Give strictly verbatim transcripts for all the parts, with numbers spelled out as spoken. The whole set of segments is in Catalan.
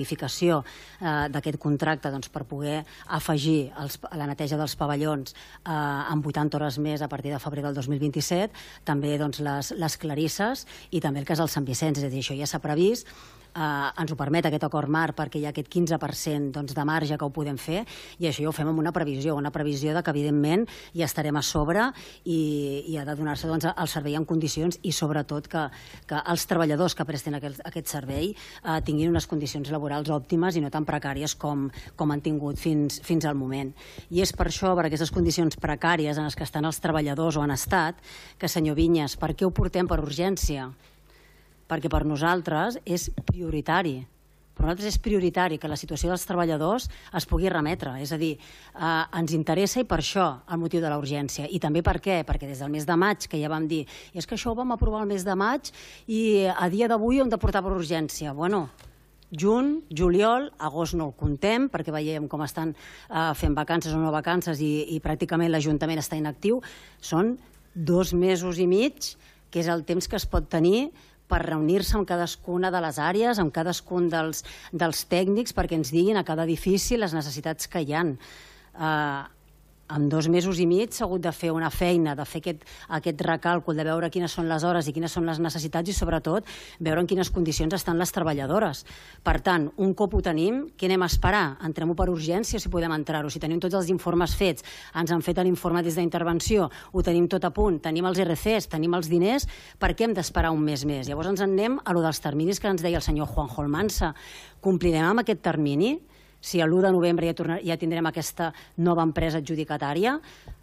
modificació d'aquest contracte per poder afegir la neteja dels pavellons amb vuitanta hores més a partir de febrer del dos mil vint-i-set, també les clarisses i també el cas del Sant Vicenç. És a dir, això ja s'ha previst, ens ho permet aquest acord marc perquè hi ha aquest quinze per cent de marge que ho podem fer i això ja ho fem amb una previsió, una previsió que evidentment ja estarem a sobre i ha de donar-se el servei en condicions i sobretot que els treballadors que presten aquest servei tinguin unes condicions laborals òptimes i no tan precàries com han tingut fins al moment. I és per això, per aquestes condicions precàries en les que estan els treballadors o han estat, que, senyor Vinyes, per què ho portem per urgència? Perquè per nosaltres és prioritari. Per nosaltres és prioritari que la situació dels treballadors es pugui remetre. És a dir, ens interessa i per això el motiu de la urgència. I també per què? Perquè des del mes de maig, que ja vam dir, és que això ho vam aprovar el mes de maig i a dia d'avui ho hem de portar per urgència. Bueno, juny, juliol, agost no el comptem perquè veiem com estan fent vacances o no vacances i pràcticament l'Ajuntament està inactiu. Són dos mesos i mig, que és el temps que es pot tenir per reunir-se amb cadascuna de les àrees, amb cadascun dels tècnics, perquè ens diguin a cada edifici les necessitats que hi ha. En dos mesos i mig s'ha hagut de fer una feina, de fer aquest recàlcul, de veure quines són les hores i quines són les necessitats i, sobretot, veure en quines condicions estan les treballadores. Per tant, un cop ho tenim, què anem a esperar? Entrem-ho per urgència si podem entrar-ho. Si tenim tots els informes fets, ens han fet l'informe des d'intervenció, ho tenim tot a punt, tenim els R C Es, tenim els diners, per què hem d'esperar un mes més? Llavors ens en anem a lo dels terminis que ens deia el senyor Juanjo Almansa. Complirem amb aquest termini? Si l'u de novembre ja tindrem aquesta nova empresa adjudicatària,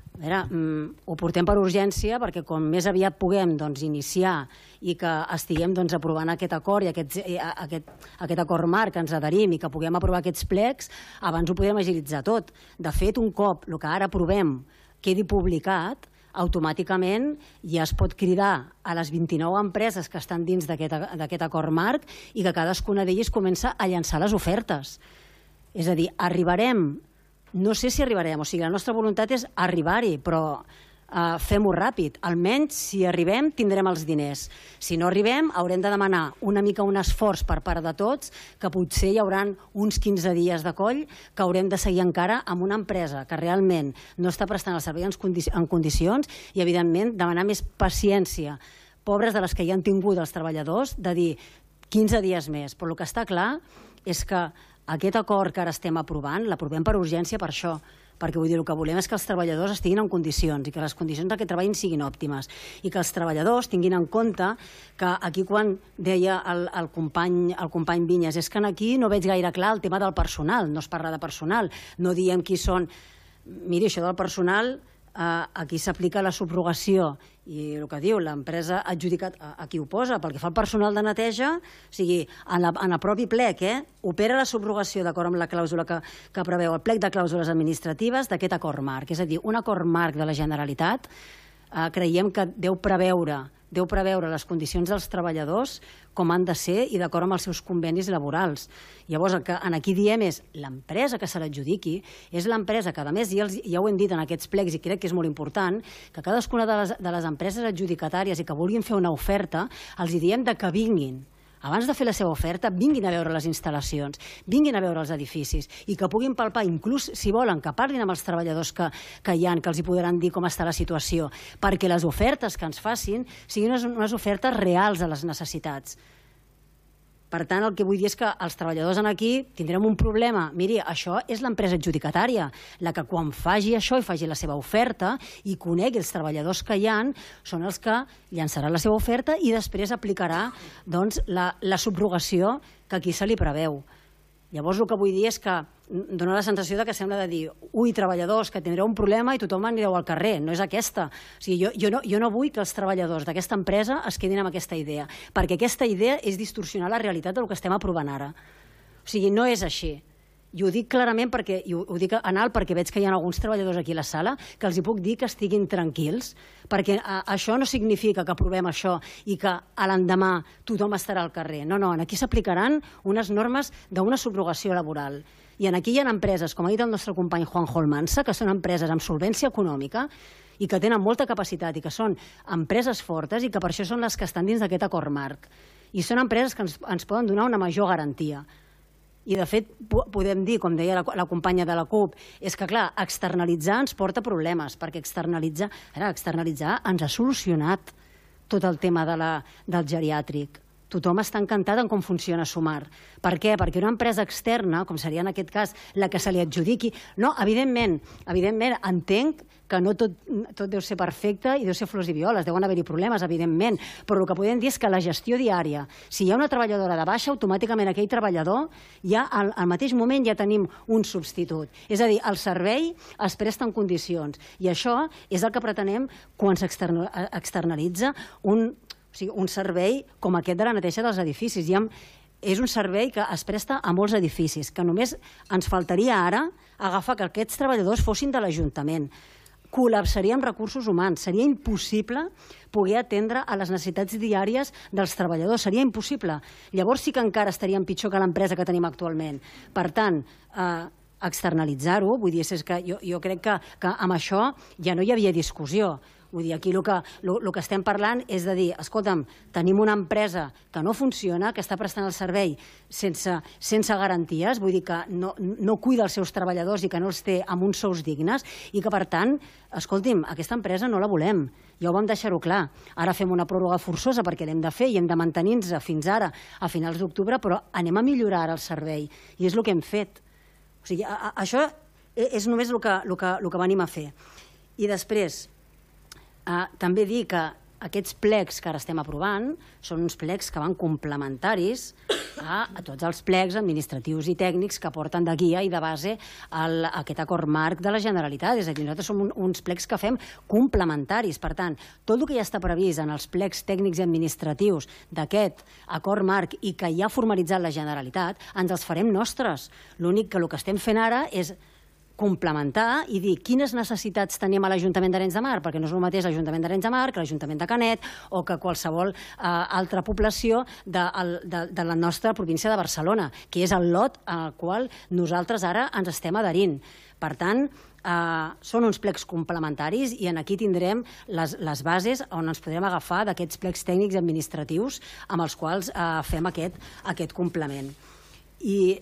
ho portem per urgència perquè com més aviat puguem iniciar i que estiguem aprovant aquest acord i aquest acord marc que ens adherim i que puguem aprovar aquests plecs, abans ho podem agilitzar tot. De fet, un cop el que ara aprovem quedi publicat, automàticament ja es pot cridar a les vint-i-nou empreses que estan dins d'aquest acord marc i que cadascuna d'elles comença a llançar les ofertes. És a dir, arribarem, no sé si arribarem, o sigui, la nostra voluntat és arribar-hi, però fem-ho ràpid. Almenys, si arribem, tindrem els diners. Si no arribem, haurem de demanar una mica un esforç per part de tots, que potser hi haurà uns quinze dies de coll que haurem de seguir encara amb una empresa que realment no està prestant el servei en condicions i, evidentment, demanar més paciència. Pobres de les que hi han tingut els treballadors, de dir quinze dies més. Però el que està clar és que aquest acord que ara estem aprovant, l'aprovem per urgència per això, perquè vull dir, el que volem és que els treballadors estiguin en condicions i que les condicions d'aquest treball siguin òptimes i que els treballadors tinguin en compte que aquí quan deia el company Vinyes és que aquí no veig gaire clar el tema del personal, no es parla de personal, no diem qui són. Miri, això del personal, aquí s'aplica la subrogació i el que diu l'empresa adjudicat, aquí ho posa, pel que fa al personal de neteja, o sigui, en el propi plec, opera la subrogació d'acord amb la clàusula que preveu el plec de clàusules administratives d'aquest acord marc. És a dir, un acord marc de la Generalitat creiem que deu preveure deu preveure les condicions dels treballadors com han de ser i d'acord amb els seus convenis laborals. Llavors, el que aquí diem és l'empresa que se l'adjudiqui és l'empresa que, a més, ja ho hem dit en aquests plecs i crec que és molt important, que cadascuna de les empreses adjudicatàries i que vulguin fer una oferta, els diem que vinguin. Abans de fer la seva oferta, vinguin a veure les instal·lacions, vinguin a veure els edificis i que puguin palpar, inclús si volen, que parlin amb els treballadors que hi ha, que els hi podran dir com està la situació, perquè les ofertes que ens facin siguin unes ofertes reals a les necessitats. Per tant, el que vull dir és que els treballadors aquí tindrem un problema. Miri, això és l'empresa adjudicatària, la que quan faci això i faci la seva oferta i conegui els treballadors que hi ha, són els que llançaran la seva oferta i després aplicarà la subrogació que aquí se li preveu. Llavors, el que vull dir és que dona la sensació que sembla de dir ui, treballadors, que tindreu un problema i tothom anireu al carrer. No és aquesta. Jo no vull que els treballadors d'aquesta empresa es quedin amb aquesta idea, perquè aquesta idea és distorsionar la realitat del que estem aprovant ara. O sigui, no és així. I ho dic clarament perquè, i ho dic en alt perquè veig que hi ha alguns treballadors aquí a la sala que els hi puc dir que estiguin tranquils, perquè això no significa que aprovem això i que a l'endemà tothom estarà al carrer. No, no, aquí s'aplicaran unes normes d'una subrogació laboral. I aquí hi ha empreses, com ha dit el nostre company Juanjo Almansa, que són empreses amb solvència econòmica i que tenen molta capacitat i que són empreses fortes i que per això són les que estan dins d'aquest acord marc. I són empreses que ens poden donar una major garantia. I, de fet, podem dir, com deia la companya de la CUP, és que, clar, externalitzar ens porta problemes, perquè externalitzar, externalitzar ens ha solucionat tot el tema del geriàtric. Tothom està encantat en com funciona Sumar. Per què? Perquè una empresa externa, com seria en aquest cas la que se li adjudiqui... No, evidentment, evidentment, entenc que no tot deu ser perfecte i deu ser flors i violes, deuen haver-hi problemes, evidentment, però el que podem dir és que la gestió diària, si hi ha una treballadora de baixa, automàticament aquell treballador ja al mateix moment ja tenim un substitut. És a dir, el servei es presta en condicions i això és el que pretenem quan s'externalitza un un servei com aquest de la neteja dels edificis. És un servei que es presta a molts edificis, que només ens faltaria ara agafar que aquests treballadors fossin de l'Ajuntament. Col·lapsaríem recursos humans, seria impossible poder atendre a les necessitats diàries dels treballadors, seria impossible. Llavors sí que encara estaríem pitjor que l'empresa que tenim actualment. Per tant, externalitzar-ho, vull dir, és que jo crec que amb això ja no hi havia discussió. Vull dir, aquí el que estem parlant és de dir, escolta'm, tenim una empresa que no funciona, que està prestant el servei sense garanties, vull dir que no cuida els seus treballadors i que no els té amb uns sous dignes i que, per tant, escolti'm, aquesta empresa no la volem. Ja ho vam deixar-ho clar. Ara fem una pròrroga forçosa perquè l'hem de fer i hem de mantenir-nos fins ara, a finals d'octubre, però anem a millorar ara el servei i és el que hem fet. O sigui, això és només el que venim a fer. I després, també dir que aquests plecs que ara estem aprovant són uns plecs que van complementaris a tots els plecs administratius i tècnics que porten de guia i de base aquest acord marc de la Generalitat. És a dir, nosaltres som uns plecs que fem complementaris. Per tant, tot el que ja està previst en els plecs tècnics i administratius d'aquest acord marc i que ja ha formalitzat la Generalitat, ens els farem nostres. L'únic que el que estem fent ara és complementar i dir quines necessitats tenim a l'Ajuntament d'Arenys de Mar, perquè no és el mateix l'Ajuntament d'Arenys de Mar que l'Ajuntament de Canet o que qualsevol altra població de la nostra província de Barcelona, que és el lot al qual nosaltres ara ens estem adherint. Per tant, són uns plecs complementaris i aquí tindrem les bases on ens podrem agafar d'aquests plecs tècnics i administratius amb els quals fem aquest complement. I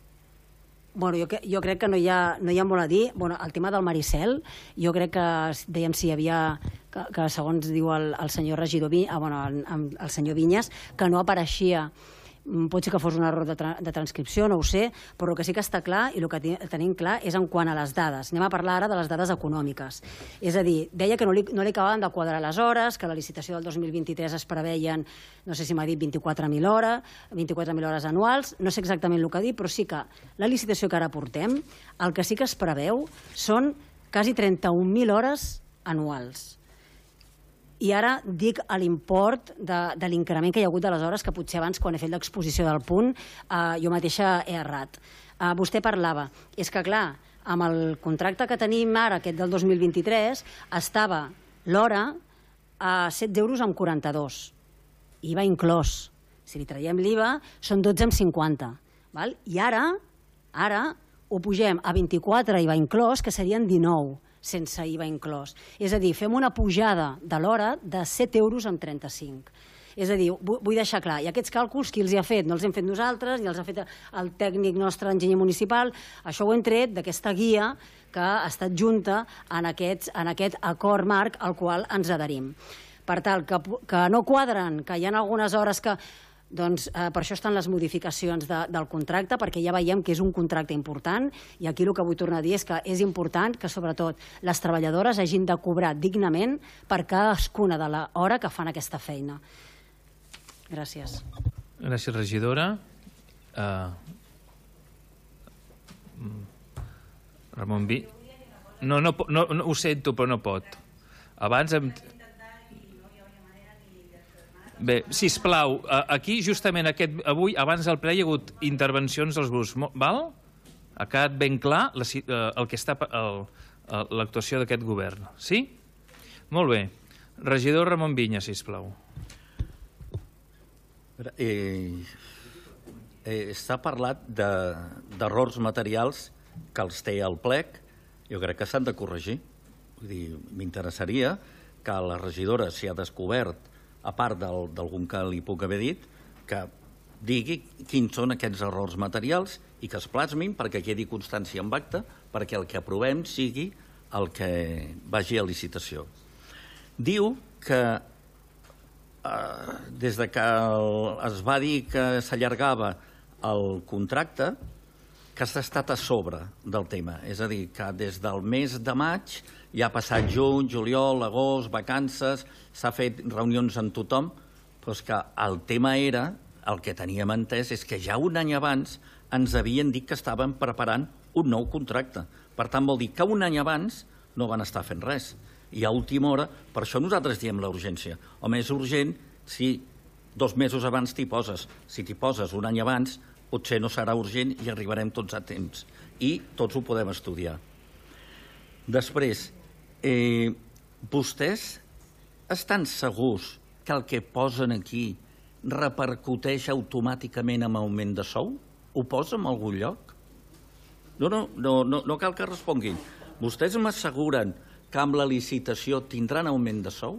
jo crec que no hi ha molt a dir. El tema del Maricel, jo crec que dèiem si hi havia, que segons diu el senyor regidor, el senyor Vinyes, que no apareixia. Pot ser que fos un error de transcripció, no ho sé, però el que sí que està clar i el que tenim clar és en quant a les dades. Anem a parlar ara de les dades econòmiques. És a dir, deia que no li acabaven de quadrar les hores, que la licitació del dos mil vint-i-tres es preveien, no sé si m'ha dit vint-i-quatre mil hores, vint-i-quatre mil hores anuals, no sé exactament el que ha dit, però sí que la licitació que ara portem, el que sí que es preveu són quasi trenta-un mil hores anuals. I ara dic l'import de l'increment que hi ha hagut de les hores, que potser abans, quan he fet l'exposició del punt, jo mateixa he errat. Vostè parlava, és que clar, amb el contracte que tenim ara, aquest del dos mil vint-i-tres, estava l'hora a setze euros amb quaranta-dos. I va inclòs. Si li traiem l'I V A, són dotze amb cinquanta. I ara, ara ho pugem a vint-i-quatre i va inclòs, que serien dinou. Sense I V A inclòs. És a dir, fem una pujada de l'hora de set euros amb trenta-cinc. És a dir, vull deixar clar, i aquests càlculs qui els ha fet? No els hem fet nosaltres, ni els ha fet el tècnic nostre, enginyer municipal, això ho hem tret d'aquesta guia que ha estat junta en aquest acord marc al qual ens adherim. Per tant, que no quadren, que hi ha algunes hores que... Doncs per això estan les modificacions del contracte, perquè ja veiem que és un contracte important i aquí el que vull tornar a dir és que és important que sobretot les treballadores hagin de cobrar dignament per cadascuna de l'hora que fan aquesta feina. Gràcies. Gràcies, regidora. Ramon Vi... No, ho sento, però no pot. Abans... Bé, sisplau, aquí justament avui, abans del ple, hi ha hagut intervencions dels grups, val? Ha quedat ben clar el que està l'actuació d'aquest govern, sí? Molt bé. Regidor Ramon Vinyes, sisplau. S'ha parlat d'errors materials que els té el plec, jo crec que s'han de corregir. M'interessaria que la regidora s'hi ha descobert, a part d'algun que li puc haver dit, que digui quins són aquests errors materials i que es plasmin perquè quedi constància en acte, perquè el que aprovem sigui el que vagi a licitació. Diu que eh, des de que el, es va dir que s'allargava el contracte, que s'ha estat a sobre del tema. És a dir, que des del mes de maig ja ha passat juny, juliol, agost, vacances, s'ha fet reunions amb tothom, però és que el tema era, el que teníem entès, és que ja un any abans ens havien dit que estaven preparant un nou contracte. Per tant, vol dir que un any abans no van estar fent res. I a última hora, per això nosaltres diem la urgència. Home, és urgent si dos mesos abans t'hi poses. Si t'hi poses un any abans, potser no serà urgent i arribarem tots a temps. I tots ho podem estudiar. Després, eh, vostès estan segurs que el que posen aquí repercuteix automàticament en augment de sou? Ho posa en algun lloc? No, no, no, no, no cal que responguin. Vostès m'asseguren que amb la licitació tindran augment de sou?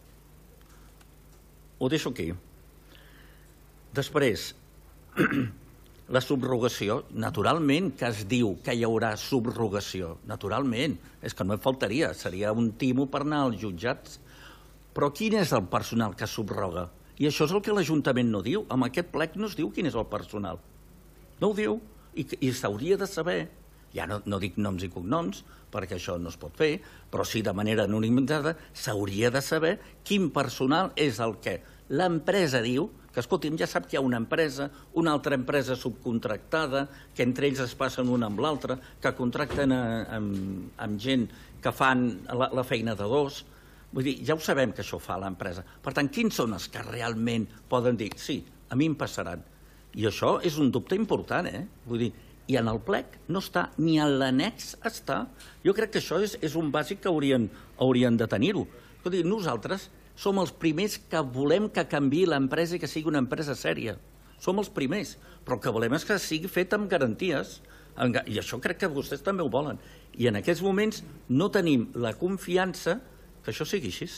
Ho deixo aquí. Després, la subrogació, naturalment que es diu que hi haurà subrogació, naturalment, és que no em faltaria, seria un timo per anar als jutjats. Però quin és el personal que subroga? I això és el que l'Ajuntament no diu. Amb aquest plec no es diu quin és el personal. No ho diu, i, i s'hauria de saber. Ja no, no dic noms i cognoms, perquè això no es pot fer, però sí de manera anonimitzada s'hauria de saber quin personal és el que l'empresa diu, que escolti'm, ja sap que hi ha una empresa, una altra empresa subcontractada, que entre ells es passen una amb l'altra, que contracten a, amb, amb gent que fan la, la feina de dos. Vull dir, ja ho sabem que això fa l'empresa. Per tant, quins són els que realment poden dir sí, a mi em passaran? I això és un dubte important, eh? Vull dir, i en el plec no està, ni en l'annex està. Jo crec que això és, és un bàsic que haurien, haurien de tenir-ho. Vull dir, nosaltres som els primers que volem que canviï l'empresa i que sigui una empresa sèria. Som els primers, però el que volem és que sigui fet amb garanties. I això crec que vostès també ho volen. I en aquests moments no tenim la confiança que això sigui així.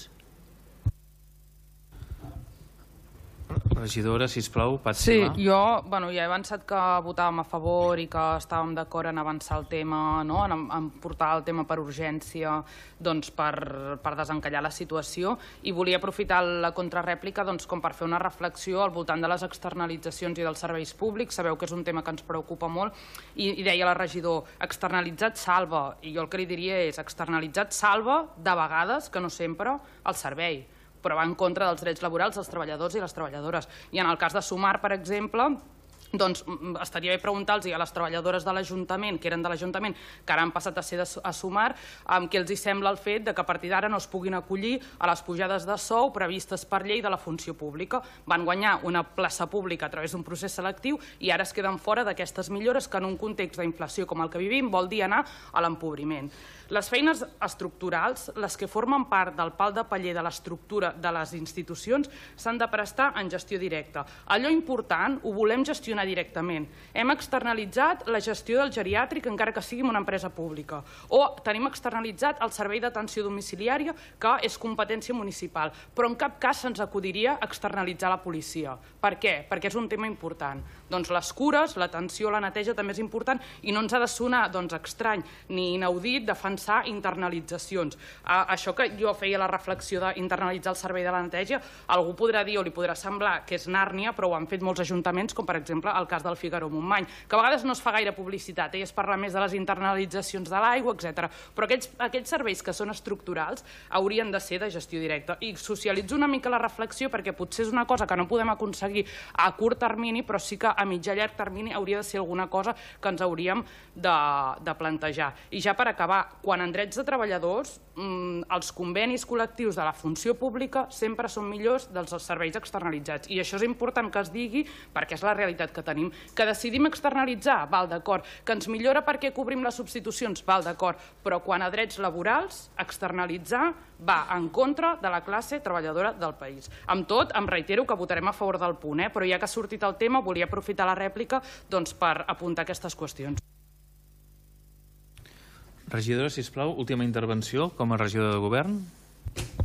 Regidora, sisplau, Pàtzima. Sí, jo bueno, ja he avançat que votàvem a favor i que estàvem d'acord en avançar el tema, no? en, en portar el tema per urgència doncs, per, per desencallar la situació, i volia aprofitar la contrarèplica doncs, com per fer una reflexió al voltant de les externalitzacions i dels serveis públics. Sabeu que és un tema que ens preocupa molt, i, i deia la regidor, externalitzat salva, i jo el que li diria és externalitzat salva de vegades, que no sempre, el servei, però va en contra dels drets laborals dels treballadors i les treballadores. I en el cas de Sumar, per exemple, doncs estaria bé preguntar-los a les treballadores de l'Ajuntament, que eren de l'Ajuntament, que ara han passat a ser a Sumar, amb què els hi sembla el fet que a partir d'ara no es puguin acollir a les pujades de sou previstes per llei de la funció pública. Van guanyar una plaça pública a través d'un procés selectiu i ara es queden fora d'aquestes millores que en un context d'inflació com el que vivim vol dir anar a l'empobriment. Les feines estructurals, les que formen part del pal de paller de l'estructura de les institucions, s'han de prestar en gestió directa. Allò important ho volem gestionar directament. Hem externalitzat la gestió del geriàtric, encara que sigui una empresa pública. O tenim externalitzat el servei d'atenció domiciliària, que és competència municipal. Però en cap cas se'ns acudiria externalitzar la policia. Per què? Perquè és un tema important. Doncs les cures, l'atenció, la neteja també és important i no ens ha de sonar doncs, estrany ni inaudit defensar internalitzacions. Això que jo feia la reflexió d'internalitzar el servei de la neteja, algú podrà dir o li podrà semblar que és Nàrnia, però ho han fet molts ajuntaments, com per exemple el cas del Figaró-Montmany, que a vegades no es fa gaire publicitat, i es parla més de les internalitzacions de l'aigua, etcètera. Però aquests serveis que són estructurals haurien de ser de gestió directa. I socialitzo una mica la reflexió perquè potser és una cosa que no podem aconseguir a curt termini, però sí que a mitjà i llarg termini hauria de ser alguna cosa que ens hauríem de plantejar. I ja per acabar, quan en drets de treballadors, els convenis col·lectius de la funció pública sempre són millors dels serveis externalitzats. I això és important que es digui perquè és la realitat que tenim. Que decidim externalitzar, val, d'acord. Que ens millora perquè cobrim les substitucions, val, d'acord. Però quan a drets laborals, externalitzar va en contra de la classe treballadora del país. Amb tot, em reitero que votarem a favor del punt, però ja que ha sortit el tema, volia aprofitar la rèplica per apuntar aquestes qüestions. Regidora, sisplau, última intervenció com a regidora de govern.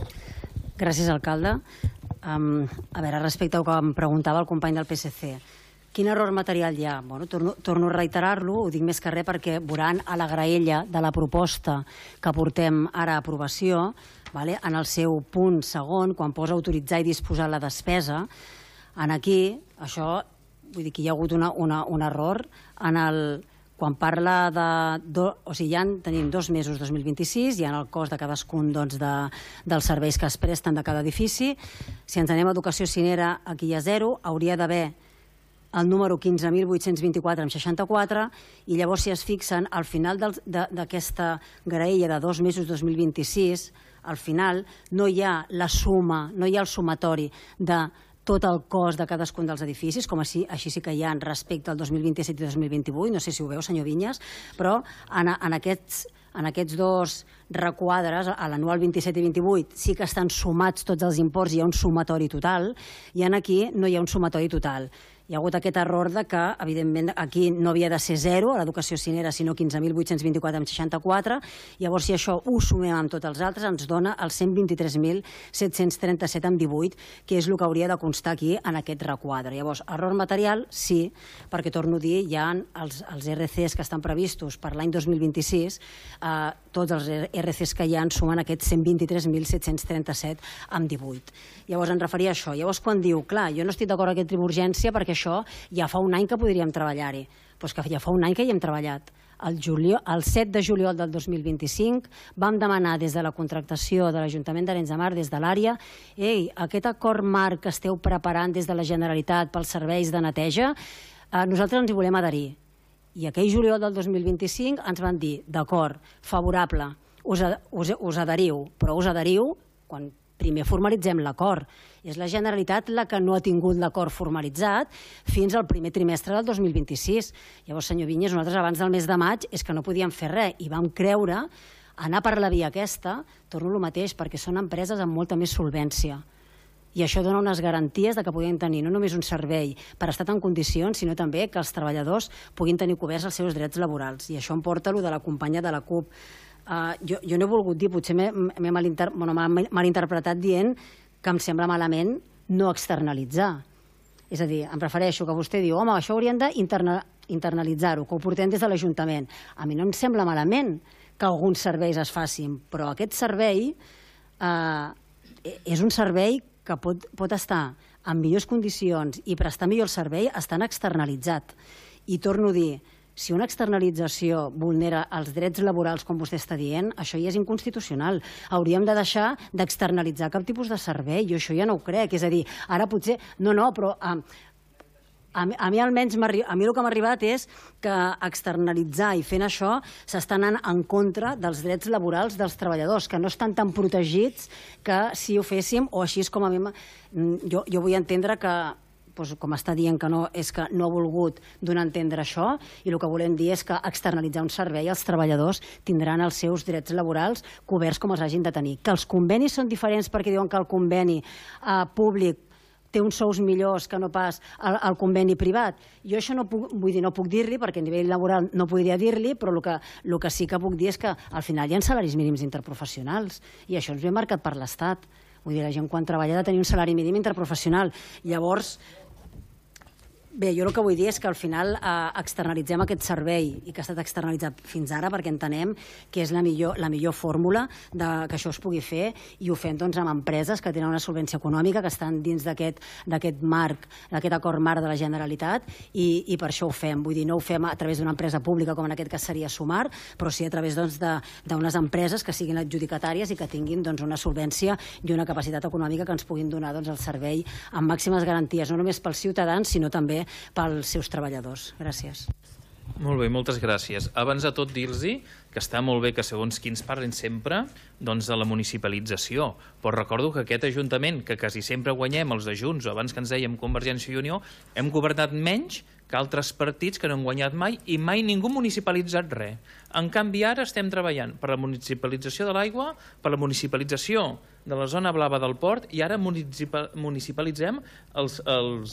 Gràcies, alcalde. A veure, respecte al que em preguntava el company del P S C, Quin error material hi ha? Bueno, torno, torno a reiterar-lo, ho dic més que res perquè veuran a la graella de la proposta que portem ara a aprovació, vale? En el seu punt segon, quan posa autoritzar i disposar la despesa, en aquí, això, vull dir que hi ha hagut una, una, un error en el... Quan parla de... Do, o sigui, ja en tenim dos mesos dos mil vint-i-sis, hi ha el cost de cadascun doncs, de, dels serveis que es presten de cada edifici. Si ens anem a educació cinera, aquí hi ha zero, hauria d'haver el número quinze mil vuit-cents vint-i-quatre amb seixanta-quatre, i llavors si es fixen, al final d'aquesta graella de dos mesos dos mil vint-i-sis, al final no hi ha la suma, no hi ha el sumatori de tot el cost de cadascun dels edificis, com així, així sí que hi ha respecte al dos mil vint-i-set i dos mil vint-i-vuit, no sé si ho veu, senyor Vinyes, però en, en, aquests, en aquests dos requadres, a l'anual vint-i-set i vint-i-vuit, sí que estan sumats tots els imports, hi ha un sumatori total, i en aquí no hi ha un sumatori total. Hi ha hagut aquest error de que, evidentment, aquí no havia de ser zero a l'educació cinera, sinó quinze mil vuit-cents vint-i-quatre amb seixanta-quatre. Llavors, si això ho sumem amb tots els altres, ens dona els cent vint-i-tres mil set-cents trenta-set amb divuit, que és el que hauria de constar aquí en aquest requadre. Llavors, error material, sí, perquè, torno a dir, hi ha els, els R Cs que estan previstos per l'any dos mil vint-i-sis, eh, tots els R Cs que hi ha sumen aquests cent vint-i-tres mil set-cents trenta-set amb divuit. Llavors, en referia a això. Llavors, quan diu, clar, jo no estic d'acord amb aquest tipus d'urgència perquè això ja fa un any que podríem treballar-hi. Doncs que ja fa un any que hi hem treballat. El, juliol, el set de juliol del dos mil vint-i-cinc vam demanar des de la contractació de l'Ajuntament d'Arenys de Mar, des de l'àrea, ei, aquest acord marc que esteu preparant des de la Generalitat pels serveis de neteja, eh, nosaltres ens hi volem adherir. I aquell juliol del dos mil vint-i-cinc ens van dir, d'acord, favorable, us, us, us adheriu, però us adheriu quan primer formalitzem l'acord. És la Generalitat la que no ha tingut l'acord formalitzat fins al primer trimestre del dos mil vint-i-sis. Llavors, senyor Vinyes, nosaltres abans del mes de maig és que no podíem fer res i vam creure anar per la via aquesta, torno el mateix, perquè són empreses amb molta més solvència. I això dona unes garanties de que puguin tenir no només un servei per estar en condicions, sinó també que els treballadors puguin tenir coberts els seus drets laborals. I això em porta allò de la companya de la CUP. Uh, jo, jo no he volgut dir, potser m'he malinter, bueno, malinterpretat dient que em sembla malament no externalitzar. És a dir, em refereixo que vostè diu, home, això hauríem d'internalitzar-ho, que ho portem des de l'Ajuntament. A mi no em sembla malament que alguns serveis es facin, però aquest servei eh, és un servei que pot, pot estar en millors condicions i prestar millor el servei estant externalitzat. I torno a dir, si una externalització vulnera els drets laborals, com vostè està dient, això ja és inconstitucional. Hauríem de deixar d'externalitzar cap tipus de servei. Jo això ja no ho crec. És a dir, ara potser... No, no, però... A, a, a mi almenys, a mi el que m'ha arribat és que externalitzar i fent això s'està anant en contra dels drets laborals dels treballadors, que no estan tan protegits que si ho féssim, o així és com a mi... Jo, jo vull entendre que... com està dient que no, és que no ha volgut donar a entendre això, i el que volem dir és que externalitzar un servei, els treballadors tindran els seus drets laborals coberts com els hagin de tenir. Que els convenis són diferents perquè diuen que el conveni eh, públic té uns sous millors que no pas el, el conveni privat. Jo això no puc, vull dir, no puc dir-li, perquè a nivell laboral no podria dir-li, però el que, el que sí que puc dir és que al final hi ha salaris mínims interprofessionals, i això ens ve marcat per l'Estat. Vull dir, la gent quan treballa ha de tenir un salari mínim interprofessional. Llavors, bé, jo el que vull dir és que al final eh, externalitzem aquest servei, i que ha estat externalitzat fins ara perquè entenem que és la millor, la millor fórmula de, que això es pugui fer, i ho fem doncs, amb empreses que tenen una solvència econòmica, que estan dins d'aquest marc, d'aquest acord marc de la Generalitat, i, i per això ho fem. Vull dir, no ho fem a través d'una empresa pública, com en aquest cas seria Sumar, però sí a través d'unes doncs, empreses que siguin adjudicatàries i que tinguin doncs, una solvència i una capacitat econòmica que ens puguin donar doncs, el servei amb màximes garanties, no només pels ciutadans, sinó també pels seus treballadors. Gràcies. Molt bé, moltes gràcies. Abans de tot dir-los que està molt bé que segons quins parlin sempre doncs, de la municipalització, però recordo que aquest Ajuntament, que quasi sempre guanyem els de Junts, o abans que ens dèiem Convergència i Unió, hem governat menys que altres partits que no han guanyat mai, i mai ningú ha municipalitzat res. En canvi, ara estem treballant per la municipalització de l'aigua, per la municipalització de la zona blava del port, i ara municipalitzem els, els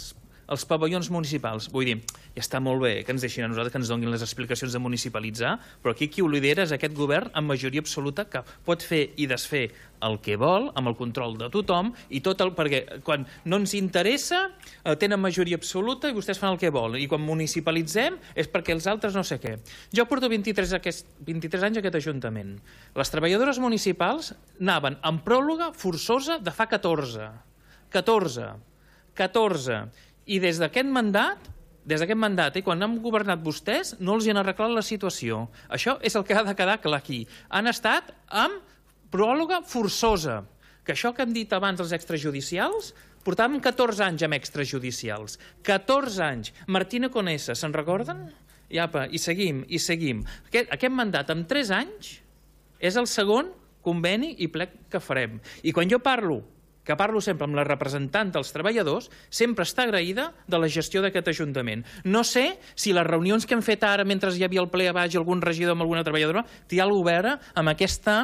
els pavellons municipals. Vull dir, ja està molt bé que ens deixin a nosaltres que ens donin les explicacions de municipalitzar, però aquí qui ho lidera és aquest govern amb majoria absoluta que pot fer i desfer el que vol, amb el control de tothom, i tot el, perquè quan no ens interessa tenen majoria absoluta i vostès fan el que volen, i quan municipalitzem és perquè els altres no sé què. Jo porto vint-i-tres, aquest, vint-i-tres anys a aquest Ajuntament. Les treballadores municipals anaven en pròrroga forçosa de fa catorze. catorze. catorze. I des d'aquest mandat, des d'aquest mandat, i quan han governat vostès, no els hi han arreglat la situació. Això és el que ha de quedar clar aquí. Han estat amb pròrroga forçosa. Que això que hem dit abans dels extrajudicials, portàvem catorze anys amb extrajudicials. catorze anys. Martina Conesa, se'n recorden? I apa, i seguim, i seguim. Aquest, aquest mandat, en tres anys, és el segon conveni i plec que farem. I quan jo parlo, que parlo sempre amb la representant dels treballadors, sempre està agraïda de la gestió d'aquest Ajuntament. No sé si les reunions que hem fet ara, mentre hi havia el ple a baix, algun regidor amb alguna treballadora, té alguna cosa a veure amb aquesta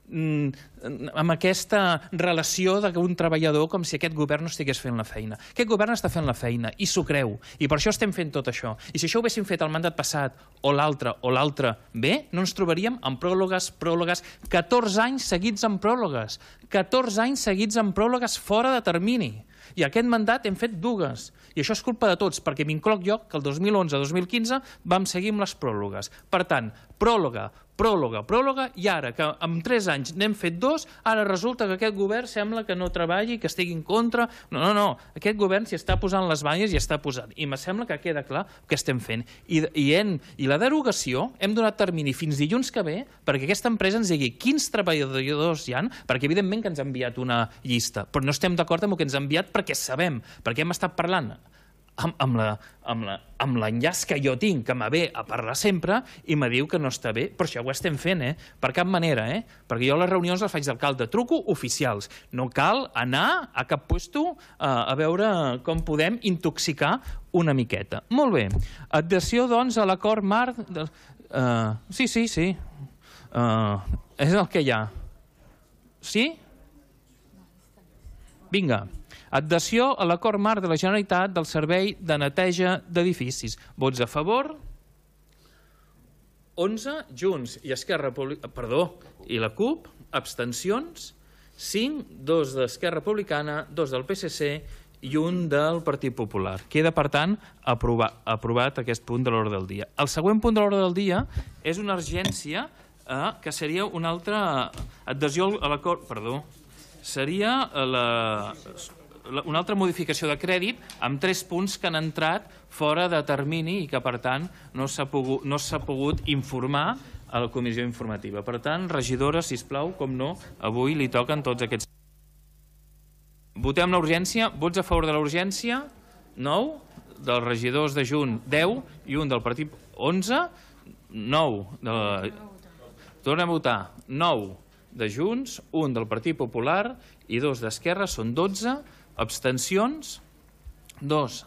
amb aquesta relació d'un treballador com si aquest govern no estigués fent la feina. Aquest govern està fent la feina i s'ho creu, i per això estem fent tot això. I si això ho haguéssim fet el mandat passat o l'altre o l'altre bé, no ens trobaríem amb pròrrogues, pròrrogues, catorze anys seguits amb pròrrogues, catorze anys seguits amb pròrrogues fora de termini. I aquest mandat hem fet dues. I això és culpa de tots, perquè m'incloc jo que el dos mil onze dos mil quinze vam seguir amb les pròrrogues. Per tant, pròrroga, pròrroga, pròrroga, i ara que en tres anys n'hem fet dos, ara resulta que aquest govern sembla que no treballi, que estigui en contra. No, no, no. Aquest govern s'hi està posant les banyes i està posant. I me sembla que queda clar què estem fent. I, i, en, i la derogació hem donat termini fins dilluns que ve perquè aquesta empresa ens digui quins treballadors hi ha, perquè evidentment que ens ha enviat una llista, però no estem d'acord amb el que ens ha enviat perquè sabem, perquè hem estat parlant amb, amb, la, amb, la, amb l'enllaç que jo tinc, que me ve a parlar sempre, i me diu que no està bé. Per això ho estem fent, eh? Per cap manera, eh? Perquè jo les reunions les faig d'alcalde, truco oficials. No cal anar a cap puesto a, a veure com podem intoxicar una miqueta. Molt bé. Adhesió, doncs, a l'acord marc... De... Uh, sí, sí, sí. Uh, és el que hi ha. Sí? Vinga. Adhesió a l'acord marc de la Generalitat del Servei de Neteja d'Edificis. Vots a favor? onze, Junts i Esquerra Republicana, perdó, i la CUP, abstencions, cinc, dos d'Esquerra Republicana, dos del P S C i un del Partit Popular. Queda, per tant, aprovat, aprovat aquest punt de l'ordre del dia. El següent punt de l'ordre del dia és una urgència eh, que seria una altra adhesió a l'acord, perdó, seria la... una altra modificació de crèdit amb tres punts que han entrat fora de termini i que, per tant, no s'ha pogut, no s'ha pogut informar a la comissió informativa. Per tant, regidora, sisplau, com no, avui li toquen tots aquests... Votem la urgència. Vots a favor de la urgència? nou. Dels regidors de Junt, deu. I un del partit, onze. nou. De la... Tornem a votar. nou de Junts, un del Partit Popular i dos d'Esquerra, són dotze. Abstencions, dos,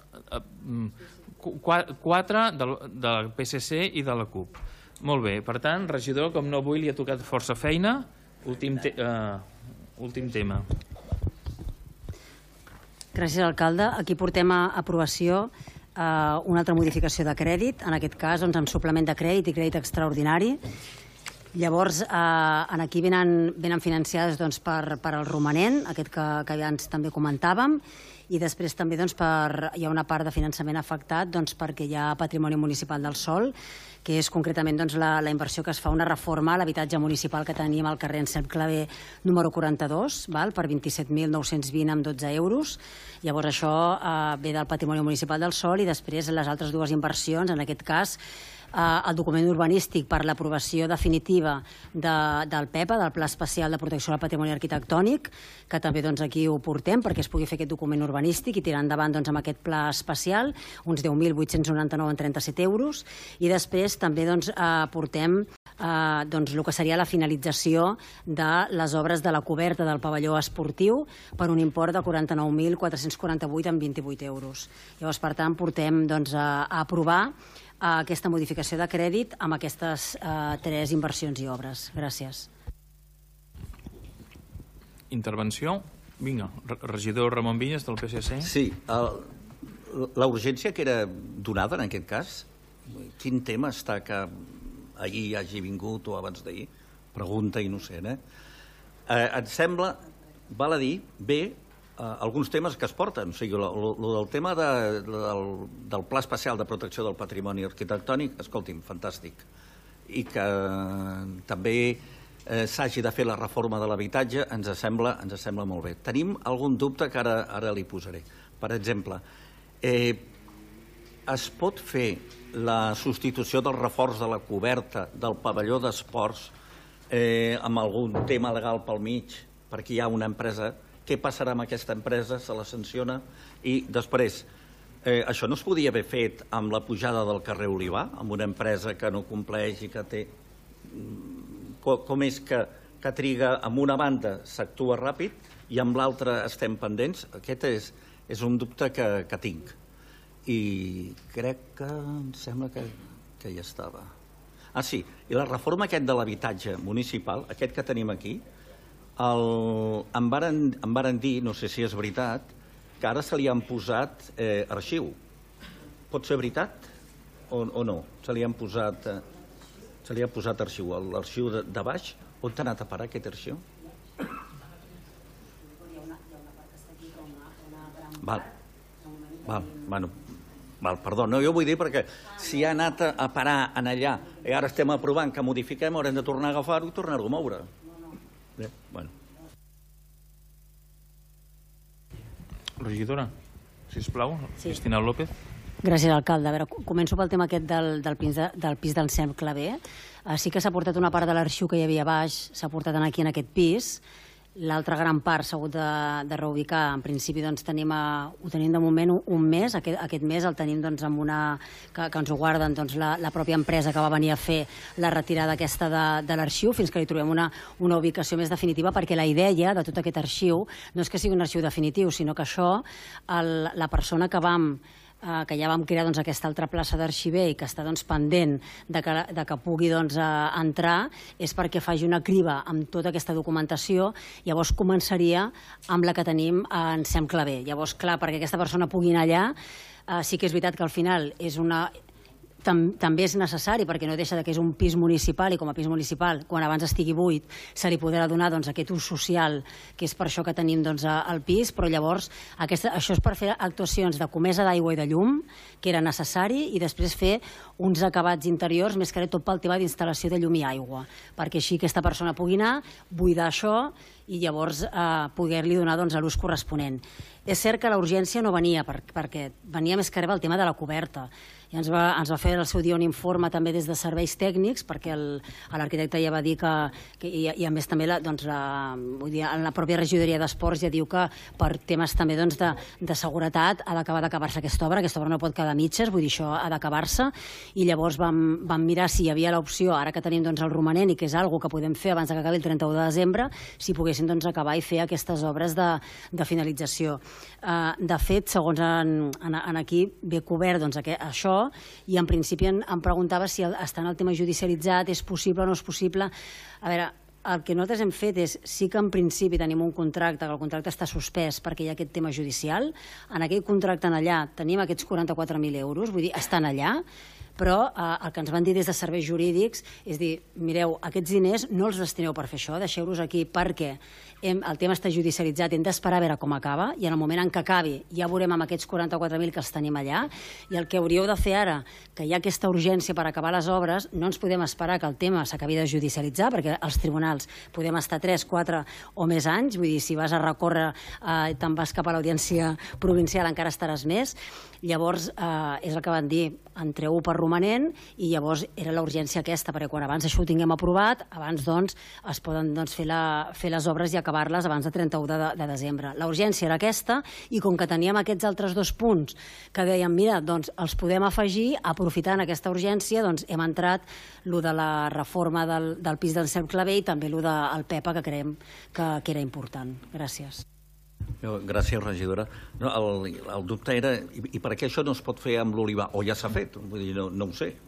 quatre del P S C i de la CUP. Molt bé, per tant, regidor, com no avui li ha tocat força feina, últim, te uh, últim tema. Gràcies, alcalde. Aquí portem a aprovació uh, una altra modificació de crèdit, en aquest cas doncs, amb suplement de crèdit i crèdit extraordinari. Llavors, eh, aquí venen, venen financiades doncs, per, per el romanent, aquest que, que abans també comentàvem, i després també doncs, per, hi ha una part de finançament afectat doncs, perquè hi ha patrimoni municipal del sòl, que és concretament doncs, la, la inversió que es fa una reforma a l'habitatge municipal que tenim al carrer Encep Clavé número quaranta-dos, val, per vint-i-set mil nou-cents vint amb dotze euros. Llavors això eh, ve del patrimoni municipal del sòl i després les altres dues inversions, en aquest cas, el document urbanístic per l'aprovació definitiva de, del P E P A, del Pla Especial de Protecció del Patrimoni Arquitectònic, que també doncs, aquí ho portem perquè es pugui fer aquest document urbanístic i tirar endavant doncs, amb aquest pla especial, uns deu mil vuit-cents noranta-nou amb trenta-set euros. I després també doncs, eh, portem eh, doncs, el que seria la finalització de les obres de la coberta del pavelló esportiu per un import de quaranta-nou mil quatre-cents quaranta-vuit amb vint-i-vuit euros. Llavors, per tant, portem doncs, a, a aprovar aquesta modificació de crèdit amb aquestes eh, tres inversions i obres. Gràcies. Intervenció? Vinga, regidor Ramon Vinyes del P S C. Sí, el, la urgència que era donada en aquest cas, quin tema està que ahir hagi vingut o abans d'ahir? Pregunta innocent, eh? eh? Em sembla, val a dir, bé, eh, alguns temes que es porten. O sigui, el del tema de, del, del Pla Especial de Protecció del Patrimoni Arquitectònic, escolti'm, fantàstic. I que també eh, s'hagi de fer la reforma de l'habitatge, ens sembla, ens sembla molt bé. Tenim algun dubte que ara, ara li posaré. Per exemple, eh, es pot fer la substitució del reforç de la coberta del pavelló d'esports eh, amb algun tema legal pel mig, perquè hi ha una empresa. Què passarà amb aquesta empresa? Se la sanciona? I després, eh, això no es podia haver fet amb la pujada del carrer Olivar, amb una empresa que no compleix i que té... Com, com és que, que triga amb una banda s'actua ràpid i amb l'altra estem pendents? Aquest és, és un dubte que, que tinc. I crec que em sembla que, que ja estava. Ah, sí, i la reforma aquest de l'habitatge municipal, aquest que tenim aquí, el, em, varen, em varen dir, no sé si és veritat, que ara se li han posat eh, arxiu. Pot ser veritat o, o no? Se li han posat, eh, se li ha posat arxiu. L'arxiu de, de baix, on t'ha anat a parar aquest arxiu? Val, val, bueno... Val, perdó, no, jo vull dir perquè si ha anat a parar en allà i ara estem aprovant que modifiquem, haurem de tornar a agafar-ho i tornar-ho a moure. Bé, bueno. Regidora, sisplau, sí. Cristina López. Gràcies, alcalde. A veure, començo pel tema aquest del, del, pis, de, del pis del SEM Clavé. Uh, sí que s'ha portat una part de l'arxiu que hi havia baix, s'ha portat aquí en aquest pis. L'altra gran part s'ha hagut de, de reubicar. En principi doncs, tenim a, ho tenim de moment un, un mes. Aquest, aquest mes el tenim doncs, amb una, que, que ens ho guarden doncs, la, la pròpia empresa que va venir a fer la retirada aquesta de, de l'arxiu fins que li trobem una, una ubicació més definitiva, perquè la idea de tot aquest arxiu no és que sigui un arxiu definitiu, sinó que això, el, la persona que vam Uh, que ja vam crear doncs, aquesta altra plaça d'arxiver i que està doncs, pendent de que, de que pugui doncs, uh, entrar, és perquè faci una criba amb tota aquesta documentació. Llavors començaria amb la que tenim en SEM Clavé. Llavors, clar, perquè aquesta persona pugui anar allà, uh, sí que és veritat que al final és una... Tam, també és necessari, perquè no deixa de que és un pis municipal, i com a pis municipal, quan abans estigui buit, se li podrà donar doncs, aquest ús social, que és per això que tenim doncs, el pis, però llavors aquesta, això és per fer actuacions de comesa d'aigua i de llum, que era necessari, i després fer uns acabats interiors, més que res tot pel tema d'instal·lació de llum i aigua, perquè així aquesta persona pugui anar, buidar això, i llavors eh, poder-li donar doncs, l'ús corresponent. És cert que la urgència no venia, per, perquè venia més que res el tema de la coberta. I ens va, ens va fer el seu dia un informe també des de serveis tècnics, perquè l'arquitecte ja va dir que, que i, i a més també la, doncs, la, vull dir, la pròpia regidoria d'esports ja diu que per temes també doncs, de, de seguretat ha d'acabar d'acabar-se aquesta obra, aquesta obra no pot quedar a mitges, vull dir, això ha d'acabar-se, i llavors vam, vam mirar si hi havia l'opció, ara que tenim doncs, el romanent i que és algo que podem fer abans que acabi el trenta-u de desembre, si poguéssim doncs, acabar i fer aquestes obres de, de finalització. Uh, de fet, segons en, en, en aquí ve cobert doncs, aquest, això, i en principi em, em preguntava si el, està en el tema judicialitzat, és possible o no és possible. A veure, el que nosaltres hem fet és, sí que en principi tenim un contracte, que el contracte està suspès perquè hi ha aquest tema judicial. En aquell contracte en allà tenim aquests quaranta-quatre mil euros, vull dir, estan allà, però eh, el que ens van dir des de serveis jurídics és dir, mireu, aquests diners no els destineu per fer això, deixeu-los aquí perquè hem, el tema està judicialitzat, hem d'esperar a veure com acaba, i en el moment en què acabi ja veurem amb aquests quaranta-quatre mil que els tenim allà, i el que hauríeu de fer ara, que hi ha aquesta urgència per acabar les obres, no ens podem esperar que el tema s'acabi de judicialitzar, perquè els tribunals podem estar tres, quatre o més anys, vull dir, si vas a recórrer eh, i te'n vas cap a l'audiència provincial encara estaràs més. Llavors, eh, és el que van dir, entreu per romanent, i llavors era la urgència aquesta, perquè quan abans això ho tinguem aprovat, abans doncs es poden doncs, fer, la, fer les obres i acabar-les abans de trenta-u de, de desembre. La urgència era aquesta, i com que teníem aquests altres dos punts que dèiem, mira, doncs els podem afegir, aprofitant aquesta urgència, doncs hem entrat lo de la reforma del, del pis del SEM Clavé i també lo del PEPA, que creiem que, que era important. Gràcies. Gràcies, regidora. No, el, el dubte era, i, i per què això no es pot fer amb l'Olivar? O ja s'ha fet? Vull dir, no, no ho sé.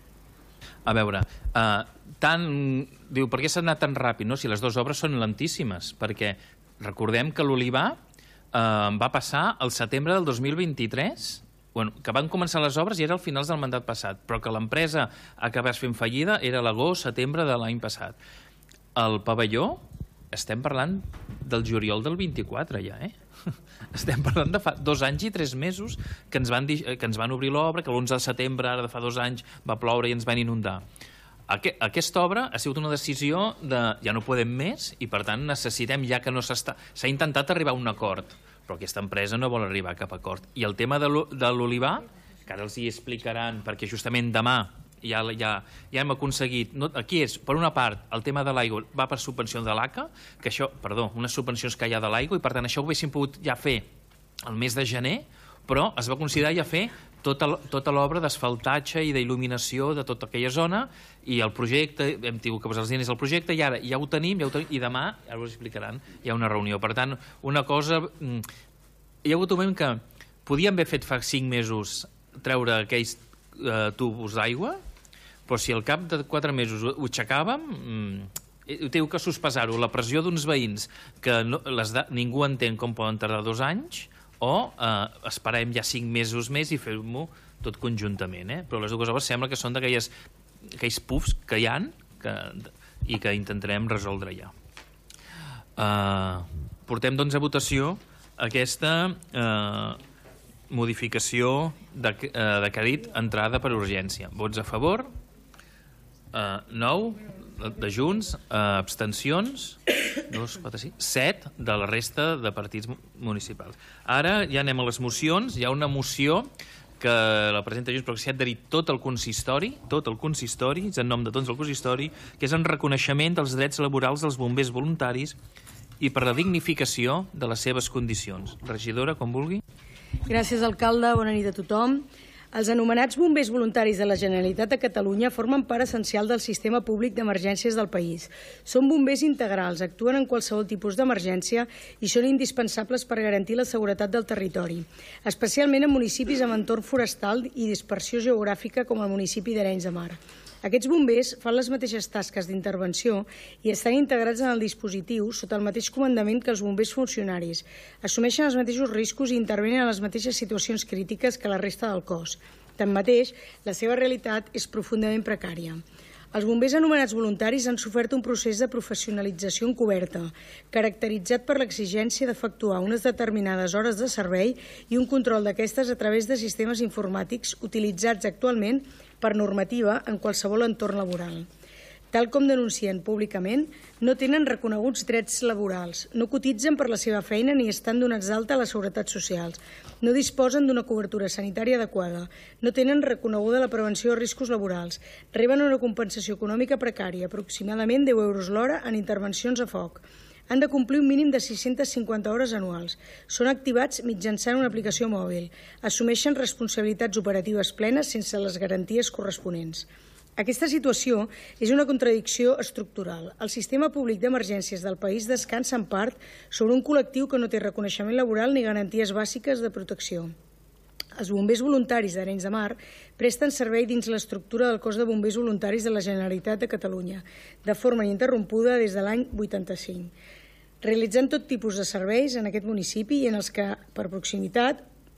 A veure, uh, tant, diu, per què s'ha anat tan ràpid, no? Si les dues obres són lentíssimes, perquè recordem que l'Olivar uh, va passar al setembre del dos mil vint-i-tres bueno, que van començar les obres i era al finals del mandat passat, però que l'empresa acabés fent fallida era l'agost, setembre de l'any passat. El pavelló, estem parlant del juliol del vint-i-quatre ja, eh? Estem parlant de fa dos anys i tres mesos que ens van, dir, que ens van obrir l'obra, que l'onze de setembre, ara de fa dos anys, va ploure i ens van inundar. Aquesta obra ha sigut una decisió de ja no podem més i, per tant, necessitem, ja que no s'està... S'ha intentat arribar a un acord, però aquesta empresa no vol arribar a cap acord. I el tema de l'olivar, que ara els hi explicaran, perquè justament demà ja, ja, ja hem aconseguit... No, aquí és, per una part, el tema de l'aigua va per subvenció de l'A C A, que això, perdó, unes subvencions que hi ha de l'aigua, i per tant això ho haguéssim pogut ja fer el mes de gener, però es va considerar ja fer tota, tota l'obra d'asfaltatge i d'il·luminació de tota aquella zona, i el projecte, hem tingut que posar els diners al projecte, i ara ja ho tenim, ja ho tenim i demà, ara us explicaran, hi ha una reunió. Per tant, una cosa... Hi ha hagut un moment que podíem haver fet fa cinc mesos treure aquells eh, tubos d'aigua, però si al cap de quatre mesos ho aixecàvem, eh, teniu que sospesar-ho, la pressió d'uns veïns que no, les da, ningú entén com poden tardar dos anys, o eh, esperem ja cinc mesos més i fer-ho tot conjuntament. Eh? Però les dues obres sembla que són d'aquells pufs que hi ha que, i que intentarem resoldre ja. Eh, portem doncs a votació aquesta eh, modificació de, eh, de crèdit entrada per urgència. Vots a favor? Eh, nou de Junts, eh, abstencions, dos, quatre, cinc, set de la resta de partits municipals. Ara ja anem a les mocions. Hi ha una moció que la presenta Junts, però que s'ha adherit tot el consistori, tot el consistori, és en nom de tots el consistori, que és en reconeixement dels drets laborals dels bombers voluntaris i per la dignificació de les seves condicions. Regidora, com vulgui. Gràcies, alcalde. Bona nit a tothom. Els anomenats bombers voluntaris de la Generalitat de Catalunya formen part essencial del sistema públic d'emergències del país. Són bombers integrals, actuen en qualsevol tipus d'emergència i són indispensables per garantir la seguretat del territori, especialment en municipis amb entorn forestal i dispersió geogràfica com el municipi d'Arenys de Mar. Aquests bombers fan les mateixes tasques d'intervenció i estan integrats en el dispositiu sota el mateix comandament que els bombers funcionaris. Assumeixen els mateixos riscos i intervenen en les mateixes situacions crítiques que la resta del cos. Tanmateix, la seva realitat és profundament precària. Els bombers anomenats voluntaris han sofert un procés de professionalització encoberta, caracteritzat per l'exigència d'efectuar unes determinades hores de servei i un control d'aquestes a través de sistemes informàtics utilitzats actualment per normativa en qualsevol entorn laboral. Tal com denuncien públicament, no tenen reconeguts drets laborals, no cotitzen per la seva feina ni estan donats d'alta a la Seguretat Social, no disposen d'una cobertura sanitària adequada, no tenen reconeguda la prevenció de riscos laborals, reben una compensació econòmica precària, aproximadament deu euros l'hora en intervencions a foc. Han de complir un mínim de sis-centes cinquanta hores anuals. Són activats mitjançant una aplicació mòbil. Assumeixen responsabilitats operatives plenes sense les garanties corresponents. Aquesta situació és una contradicció estructural. El sistema públic d'emergències del país descansa en part sobre un col·lectiu que no té reconeixement laboral ni garanties bàsiques de protecció. Els bombers voluntaris d'Arenys de Mar presten servei dins l'estructura del cos de bombers voluntaris de la Generalitat de Catalunya, de forma ininterrompuda des de l'any vuitanta-cinc, realitzant tot tipus de serveis en aquest municipi i en els que per proximitat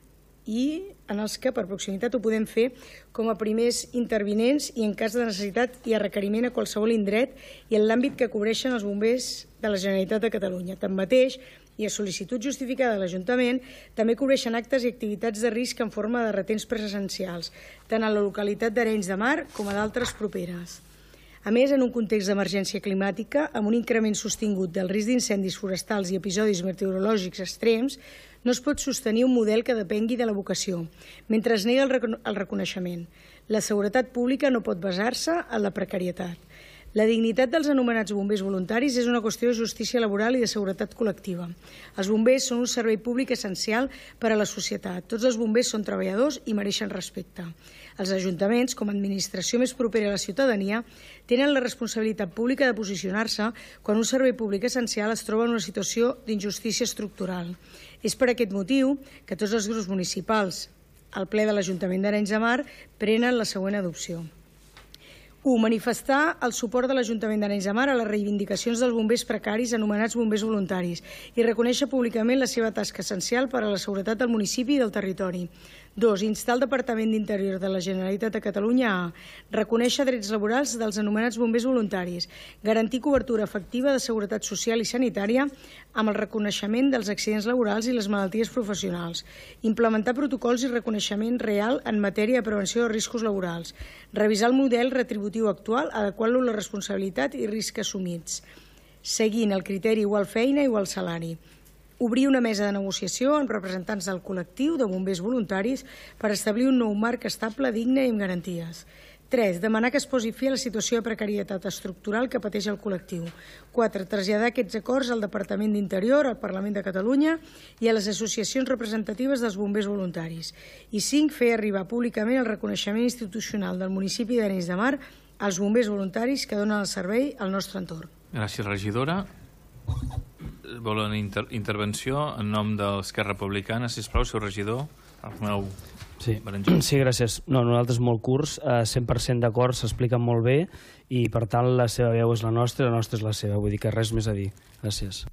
i en els que per proximitat ho podem fer com a primers intervinents i en cas de necessitat i a requeriment a qualsevol indret i en l'àmbit que cobreixen els bombers de la Generalitat de Catalunya. Tanmateix, i a sol·licitud justificada de l'Ajuntament, també cobreixen actes i activitats de risc en forma de retens presencials, tant a la localitat d'Arenys de Mar com a d'altres properes. A més, en un context d'emergència climàtica, amb un increment sostingut del risc d'incendis forestals i episodis meteorològics extrems, no es pot sostenir un model que depengui de la vocació, mentre es nega el reconeixement. La seguretat pública no pot basar-se en la precarietat. La dignitat dels anomenats bombers voluntaris és una qüestió de justícia laboral i de seguretat col·lectiva. Els bombers són un servei públic essencial per a la societat. Tots els bombers són treballadors i mereixen respecte. Els ajuntaments, com a administració més propera a la ciutadania, tenen la responsabilitat pública de posicionar-se quan un servei públic essencial es troba en una situació d'injustícia estructural. És per aquest motiu que tots els grups municipals al ple de l'Ajuntament d'Arenys de Mar prenen la següent adopció. u. Manifestar el suport de l'Ajuntament d'Arenys de Mar a les reivindicacions dels bombers precaris anomenats bombers voluntaris i reconèixer públicament la seva tasca essencial per a la seguretat del municipi i del territori. Dos. Instar el Departament d'Interior de la Generalitat de Catalunya a reconèixer drets laborals dels anomenats bombers voluntaris, garantir cobertura efectiva de seguretat social i sanitària amb el reconeixement dels accidents laborals i les malalties professionals, implementar protocols i reconeixement real en matèria de prevenció de riscos laborals, revisar el model retributiu actual, adequant-lo a la responsabilitat i risc assumits, seguint el criteri igual feina, igual salari. Obrir una mesa de negociació amb representants del col·lectiu de bombers voluntaris per establir un nou marc estable, digne i amb garanties. Tres. Demanar que es posi fi a la situació de precarietat estructural que pateix el col·lectiu. Quatre. Traslladar aquests acords al Departament d'Interior, al Parlament de Catalunya i a les associacions representatives dels bombers voluntaris. I cinc. Fer arribar públicament el reconeixement institucional del municipi d'Arenys de Mar als bombers voluntaris que donen el servei al nostre entorn. Gràcies, regidora. Volen inter intervenció en nom d'Esquerra Republicana, sisplau, seu regidor, Arnau sí. Berenjó. Sí, gràcies. No, nosaltres molt curts, eh, cent per cent d'acord, s'expliquen molt bé i, per tant, la seva veu és la nostra i la nostra és la seva. Vull dir que res més a dir. Gràcies.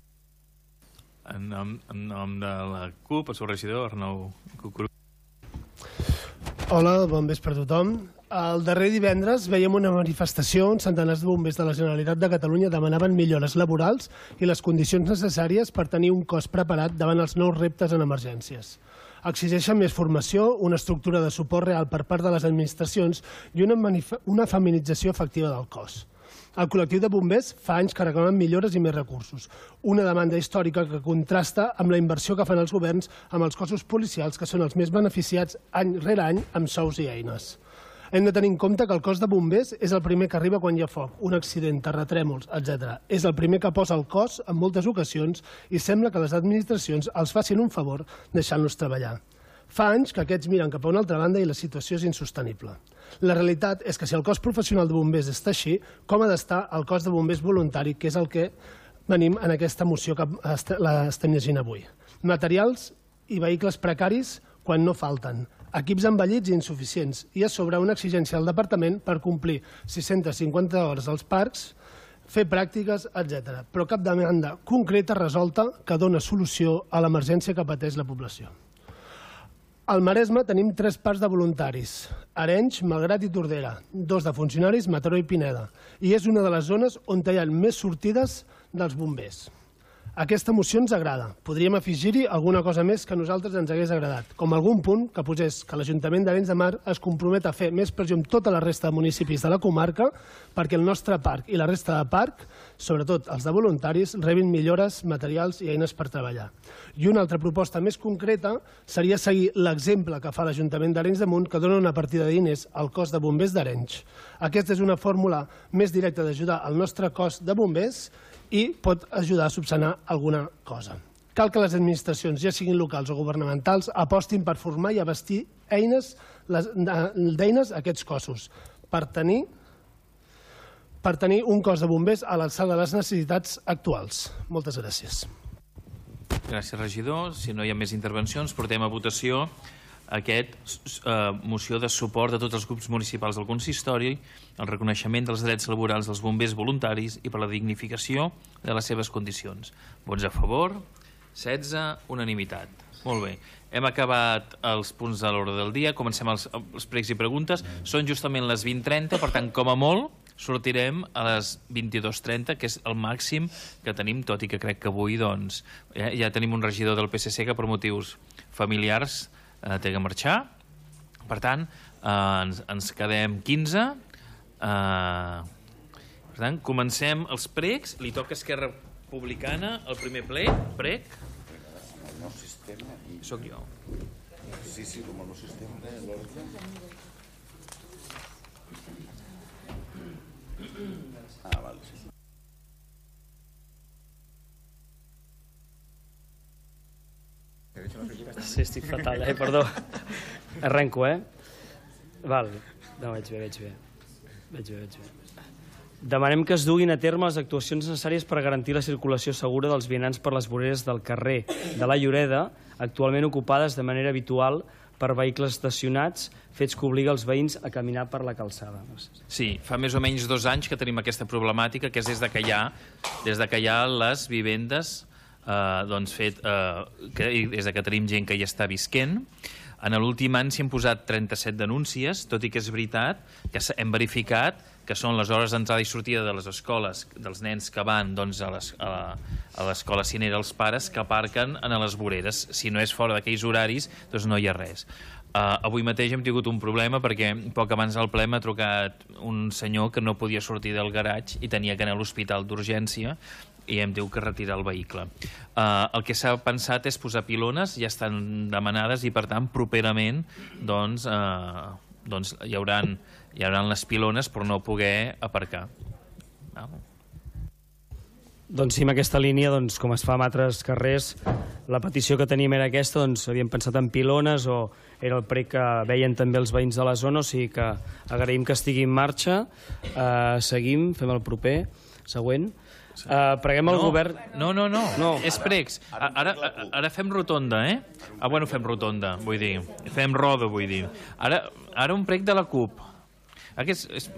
En nom, en nom de la CUP, el seu regidor, Arnau Cucurú. Hola, bon vespre a tothom. El darrer divendres veiem una manifestació on centenars de bombers de la Generalitat de Catalunya demanaven millores laborals i les condicions necessàries per tenir un cos preparat davant els nous reptes en emergències. Exigeixen més formació, una estructura de suport real per part de les administracions i una, una feminització efectiva del cos. El col·lectiu de bombers fa anys que reclamen millores i més recursos, una demanda històrica que contrasta amb la inversió que fan els governs amb els cossos policials, que són els més beneficiats any rere any amb sous i eines. Hem de tenir en compte que el cos de bombers és el primer que arriba quan hi ha foc, un accident, terratrèmols, etcètera. És el primer que posa el cos en moltes ocasions i sembla que les administracions els facin un favor deixant-los treballar. Fa anys que aquests miren cap a una altra banda i la situació és insostenible. La realitat és que si el cos professional de bombers està així, com ha d'estar el cos de bombers voluntari, que és el que venim en aquesta moció que l'estem llegint avui. Materials i vehicles precaris quan no falten, equips envellits i insuficients i a sobre una exigència al departament per complir sis-centes cinquanta hores als parcs, fer pràctiques, etcètera. Però cap demanda concreta resolta que dona solució a l'emergència que pateix la població. Al Maresme tenim tres parcs de voluntaris, Arenys, Malgrat i Tordera, dos de funcionaris, Mataró i Pineda, i és una de les zones on hi ha més sortides dels bombers. Aquesta moció ens agrada. Podríem afegir-hi alguna cosa més que a nosaltres ens hagués agradat, com algun punt que posés que l'Ajuntament d'Arenys de Mar es compromet a fer més pressió amb tota la resta de municipis de la comarca perquè el nostre parc i la resta de parc, sobretot els de voluntaris, rebin millores, materials i eines per treballar. I una altra proposta més concreta seria seguir l'exemple que fa l'Ajuntament d'Arenys de Munt, que dona una partida de diners al cos de bombers d'Arenys. Aquesta és una fórmula més directa d'ajudar el nostre cos de bombers i pot ajudar a subsanar alguna cosa. Cal que les administracions, ja siguin locals o governamentals, apostin per formar i abastir eines d'eines a aquests cossos per tenir, per tenir un cos de bombers a l'alçada de les necessitats actuals. Moltes gràcies. Gràcies, regidor. Si no hi ha més intervencions, portem a votació aquesta moció de suport de tots els grups municipals del consistori, el reconeixement dels drets laborals dels bombers voluntaris i per la dignificació de les seves condicions. Vots a favor, setze, unanimitat. Molt bé. Hem acabat els punts de l'ordre del dia. Comencem els, els pregs i preguntes. Són justament les vint trenta, per tant, com a molt, sortirem a les vint-i-dues trenta, que és el màxim que tenim, tot i que crec que avui doncs, ja, ja tenim un regidor del P S C que per motius familiars eh, té que marxar. Per tant, eh, ens, ens quedem quinze. Eh, per tant, comencem els pregs. Li toca a Esquerra Republicana el primer ple. Preg. El nou sistema. Soc jo. Sí, sí, com el nou sistema. L'ordre. Ah, val, sí. Sí, estic fatal, eh? Perdó. Arrenco, eh? Val. No, veig bé, veig bé. Veig bé, veig bé. Demanem que es duguin a terme les actuacions necessàries per garantir la circulació segura dels vianants per les voreres del carrer de la Lloreda, actualment ocupades de manera habitual per vehicles estacionats, fets que obliga els veïns a caminar per la calçada. Sí, fa més o menys dos anys que tenim aquesta problemàtica, que és des de que hi ha, des de que hi ha les vivendes, eh, doncs fet, eh, que, des de que tenim gent que hi està visquent. En l'últim any s'hi han posat trenta-set denúncies, tot i que és veritat que hem verificat que són les hores d'entrada i sortida de les escoles, dels nens que van doncs, a l'escola cinera, els pares, que aparquen a les voreres. Si no és fora d'aquells horaris, doncs no hi ha res. Uh, avui mateix hem tingut un problema perquè poc abans del ple m'ha trucat un senyor que no podia sortir del garatge i tenia que anar a l'hospital d'urgència i em diu que retirar el vehicle. Uh, el que s'ha pensat és posar pilones, ja estan demanades i per tant properament doncs, uh, doncs hi hauran, hi hauran les pilones per no poder aparcar. No? Doncs sí, en aquesta línia, doncs, com es fa en altres carrers, la petició que teníem era aquesta, doncs havíem pensat en pilones o era el prec que veien també els veïns de la zona, o sigui que agraïm que estigui en marxa. Uh, seguim, fem el proper, següent. Uh, preguem al no, govern... No, no, no, no. és pregs. Ara, ara fem rotonda, eh? Ah, bueno, fem rotonda, vull dir. Fem roda, vull dir. Ara, ara un prec de la CUP. Aquest és...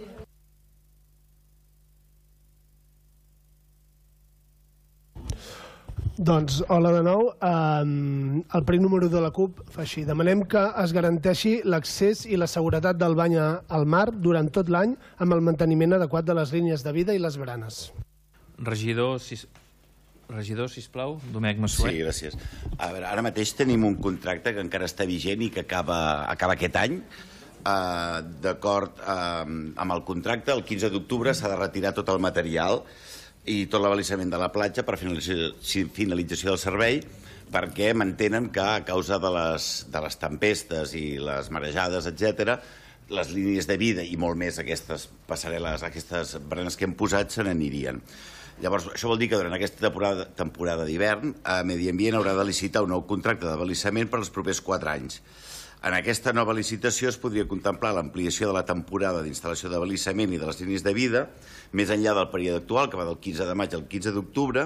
Doncs, hola de nou. Um, el prec número de la CUP fa així. Demanem que es garanteixi l'accés i la seguretat del bany al mar durant tot l'any amb el manteniment adequat de les línies de vida i les baranes. Regidor, si... Regidor, sisplau, Domènec Massuet. Sí, gràcies. A veure, ara mateix tenim un contracte que encara està vigent i que acaba, acaba aquest any. Uh, D'acord uh, amb el contracte, el quinze d'octubre s'ha de retirar tot el material i tot l'abalisament de la platja per finalització del servei, perquè m'entenen que a causa de les, de les tempestes i les marejades, etcètera, les línies de vida i molt més aquestes passarel·les, aquestes baranes que hem posat se n'anirien. Llavors, això vol dir que durant aquesta temporada, temporada d'hivern, a Medi Ambient haurà de licitar un nou contracte d'abalisament per als propers quatre anys. En aquesta nova licitació es podria contemplar l'ampliació de la temporada d'instal·lació d'abalisament i de les línies de vida, més enllà del període actual, que va del quinze de maig al quinze d'octubre,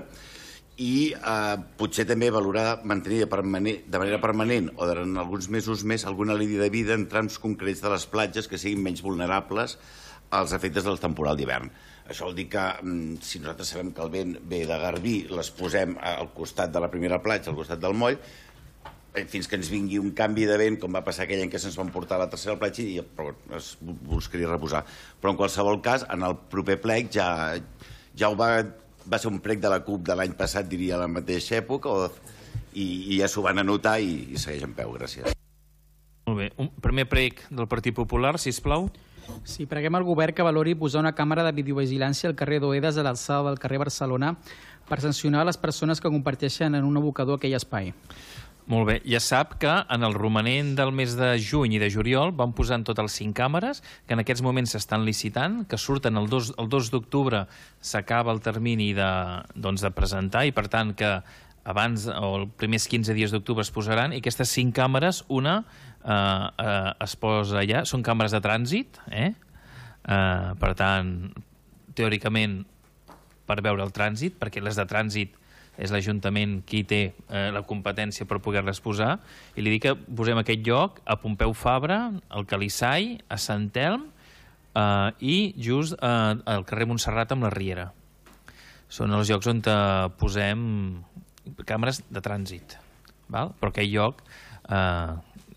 i eh, potser també valorar mantenir de, permanent, de manera permanent o durant alguns mesos més alguna línia de vida en trams concrets de les platges que siguin menys vulnerables als efectes del temporal d'hivern. Això vol dir que si nosaltres sabem que el vent ve de Garbí, les posem al costat de la primera platja, al costat del moll, fins que ens vingui un canvi de vent, com va passar aquell any que se'ns van portar a la tercera platja i es buscaria reposar. Però en qualsevol cas, en el proper plec ja, ja ho va, va ser un plec de la CUP de l'any passat, diria, a la mateixa època, o, i, i ja s'ho van anotar i, i segueix en peu. Gràcies. Molt bé. Un primer prec del Partit Popular, sisplau. Sí, preguem al govern que valori posar una càmera de videovigilància al carrer d'Oedes a l'alçada del carrer Barcelona per sancionar les persones que comparteixen en un abocador aquell espai. Molt bé. Ja sap que en el romanent del mes de juny i de juliol van posar en total cinc càmeres, que en aquests moments s'estan licitant, que surten el dos, el dos d'octubre s'acaba el termini de, doncs, de presentar i per tant que abans o els primers quinze dies d'octubre es posaran, i aquestes cinc càmeres, una eh, eh, es posa allà, són càmeres de trànsit, eh? Eh, per tant, teòricament, per veure el trànsit, perquè les de trànsit és l'Ajuntament qui té eh, la competència per poder-les posar, i li dic que posem aquest lloc a Pompeu Fabra, al Calissai, a Sant Elm eh, i just eh, al carrer Montserrat amb la Riera. Són els llocs on eh, posem càmeres de trànsit, val? Però aquell lloc, eh,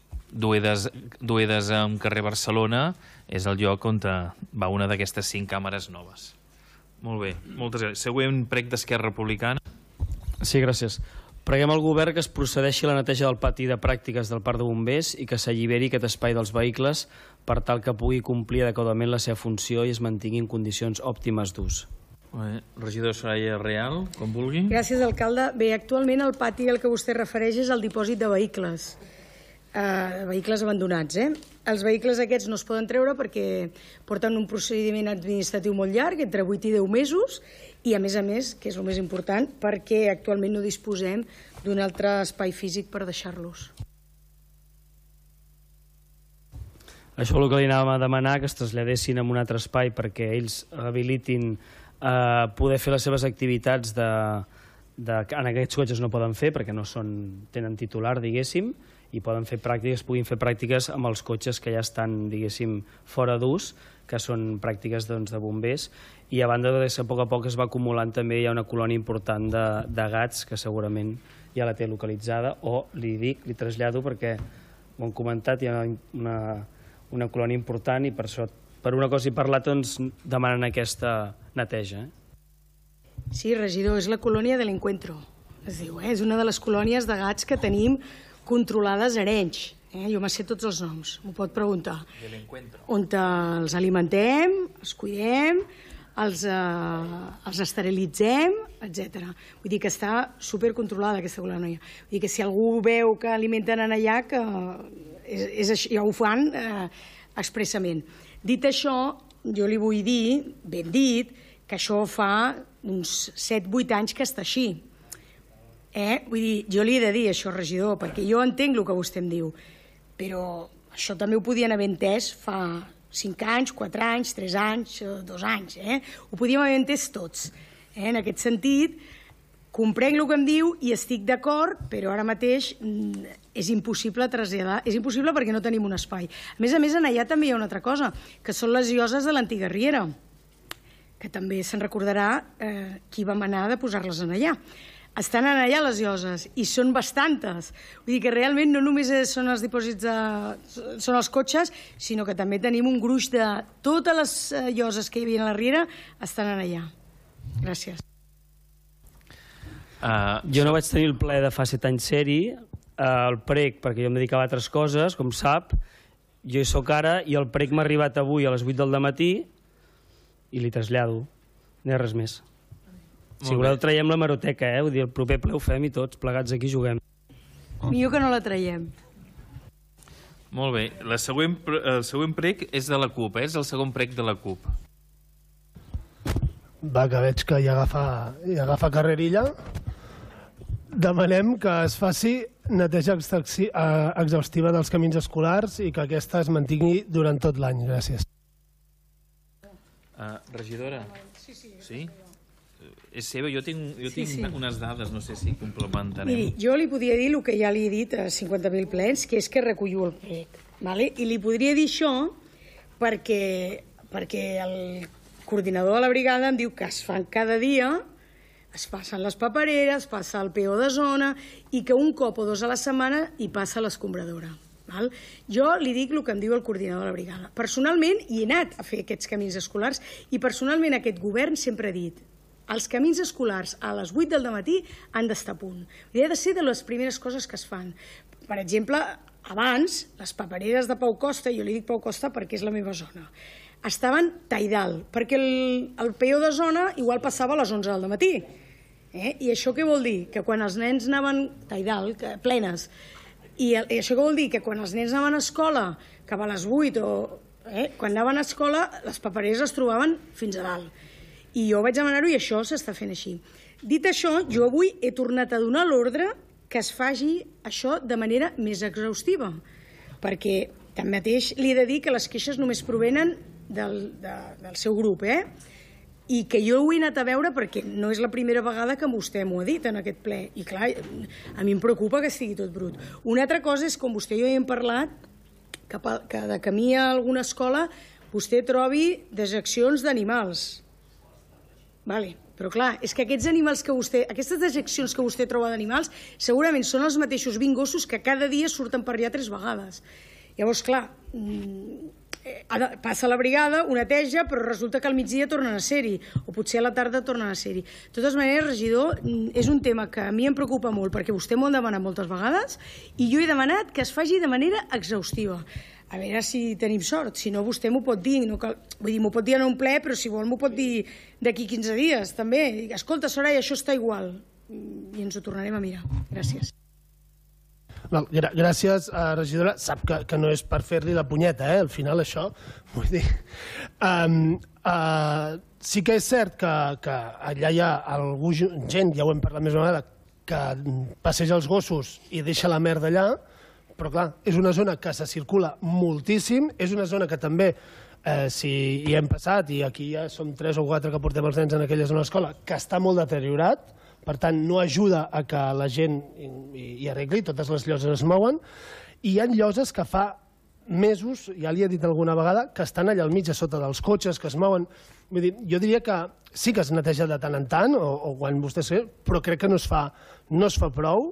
Duedes en carrer Barcelona, és el lloc on va una d'aquestes cinc càmeres noves. Molt bé, moltes gràcies. Següent prec d'Esquerra Republicana. Sí, gràcies. Preguem al govern que es procedeixi a la neteja del pati de pràctiques del Parc de Bombers i que s'alliberi aquest espai dels vehicles per tal que pugui complir adequadament la seva funció i es mantingui en condicions òptimes d'ús. Bé, regidor Soraya Real, com vulgui. Gràcies, alcalde. Bé, actualment el pati al que vostè refereix és el dipòsit de vehicles, eh, vehicles abandonats. Eh? Els vehicles aquests no es poden treure perquè porten un procediment administratiu molt llarg, entre vuit i deu mesos, i a més a més, que és el més important, perquè actualment no disposem d'un altre espai físic per deixar-los. Això és el que li anàvem a demanar, que es traslladessin a un altre espai perquè ells habilitin a poder fer les seves activitats de, de, en aquests cotxes no poden fer perquè no són, tenen titular, diguéssim, i poden fer pràctiques, puguin fer pràctiques amb els cotxes que ja estan, diguéssim, fora d'ús, que són pràctiques doncs, de bombers, i a banda de que a poc a poc es va acumulant també hi ha una colònia important de, de gats que segurament ja la té localitzada, o li dic, li trasllado perquè ho han comentat, hi ha una, una colònia important i per això, per una cosa i per l'altra, doncs demanen aquesta neteja. Sí, regidor, és la colònia de l'Encuentro, es diu, eh? És una de les colònies de gats que tenim controlades a Arenys. Eh? Jo me sé tots els noms, m'ho pot preguntar. De l'Encuentro. On els alimentem, els cuidem, els, eh, els esterilitzem, etcètera. Vull dir que està supercontrolada aquesta colònia. Vull dir que si algú veu que alimenten en allà, que és, és així, ja ho fan eh, expressament. Dit això, jo li vull dir, ben dit, que això fa uns set vuit anys que està així. Eh? Vull dir, jo li he de dir això, regidor, perquè jo entenc el que vostè em diu, però això també ho podien haver entès fa cinc anys, quatre anys, tres anys, dos anys. Eh? Ho podíem haver entès tots. Eh? En aquest sentit, comprenc el que em diu i estic d'acord, però ara mateix és impossible traslladar, és impossible perquè no tenim un espai. A més a més, en allà també hi ha una altra cosa, que són les lloses de l'antiga Riera, que també se'n recordarà eh, qui va manar de posar-les en allà. Estan en allà les lloses, i són bastantes. Vull dir que realment no només són els dipòsits de... són els cotxes, sinó que també tenim un gruix de totes les lloses que hi havia a la Riera, estan en allà. Gràcies. Uh, jo no vaig tenir el ple de fa set anys ser-hi, uh, el prec, perquè jo em dedicava a altres coses, com sap, jo hi soc ara, i el prec m'ha arribat avui a les vuit del dematí i li trasllado. No hi ha res més. Si voleu, traiem la hemeroteca, eh? Vull dir, el proper ple ho fem i tots plegats aquí juguem. Millor que no la traiem. Molt bé. La següent, el següent prec és de la CUP, eh? És el segon prec de la CUP. Va, que veig que hi agafa, hi agafa carrerilla. Demanem que es faci neteja exhaustiva dels camins escolars i que aquesta es mantingui durant tot l'any. Gràcies. Uh, regidora? Sí, sí. Sí? És seva, jo tinc, jo tinc sí, sí. unes dades, no sé si complementarem. Miri, jo li podia dir el que ja li he dit a cinquanta mil plens, que és que recullo el prec. Vale? I li podria dir això perquè, perquè el coordinador de la brigada em diu que es fan cada dia, es passen les papereres, passa el P O de zona i que un cop o dos a la setmana hi passa l'escombradora. Val? Jo li dic el que em diu el coordinador de la brigada. Personalment hi he anat a fer aquests camins escolars i personalment aquest govern sempre ha dit els camins escolars a les vuit del dematí han d'estar a punt. I ha de ser de les primeres coses que es fan. Per exemple, abans, les papereres de Pau Costa, jo li dic Pau Costa perquè és la meva zona, estaven taidal, perquè el, el P O de zona igual passava a les onze del dematí. Eh? I això què vol dir? Que quan els nens anaven taidal, que, plenes, i, el, i això què vol dir? Que quan els nens anaven a escola, cap a les vuit, o eh, quan anaven a escola, les papereres es trobaven fins a dalt. I jo vaig demanar-ho i això s'està fent així. Dit això, jo avui he tornat a donar l'ordre que es faci això de manera més exhaustiva, perquè tanmateix li he de dir que les queixes només provenen del, de, del seu grup, eh? I que jo ho he anat a veure perquè no és la primera vegada que vostè m'ho ha dit en aquest ple. I clar, a mi em preocupa que estigui tot brut. Una altra cosa és, com vostè i jo hi hem parlat, que, que de camí a alguna escola vostè trobi dejeccions d'animals. Vale. Però clar, és que aquests animals que vostè, aquestes dejeccions que vostè troba d'animals segurament són els mateixos vint gossos que cada dia surten per allà tres vegades. Llavors, clar, passa la brigada, ho neteja, però resulta que al migdia tornen a ser-hi, o potser a la tarda tornen a ser-hi. De totes maneres, regidor, és un tema que a mi em preocupa molt, perquè vostè m'ho ha demanat moltes vegades, i jo he demanat que es faci de manera exhaustiva. A veure si tenim sort, si no vostè m'ho pot dir, no cal... vull dir, m'ho pot dir en un ple, però si vol m'ho pot dir d'aquí quinze dies, també. Escolta, Soraya, això està igual, i ens ho tornarem a mirar. Gràcies. Val, gràcies, regidora. Sap que, que no és per fer-li la punyeta, eh? Al final això, vull dir... Um, uh, sí que és cert que, que allà hi ha algú, gent, ja ho hem parlat més una vegada, que passeja els gossos i deixa la merda allà, però clar, és una zona que se circula moltíssim, és una zona que també, eh, si hi hem passat, i aquí ja som tres o quatre que portem els nens en aquella zona d'escola, que està molt deteriorat, per tant no ajuda a que la gent hi arregli, totes les lloses es mouen, i hi ha lloses que fa mesos, ja li he dit alguna vegada, que estan allà al mig, a sota dels cotxes, que es mouen. Vull dir, jo diria que sí que es neteja de tant en tant, o, o quan vostè sé, però crec que no es fa, no es fa prou,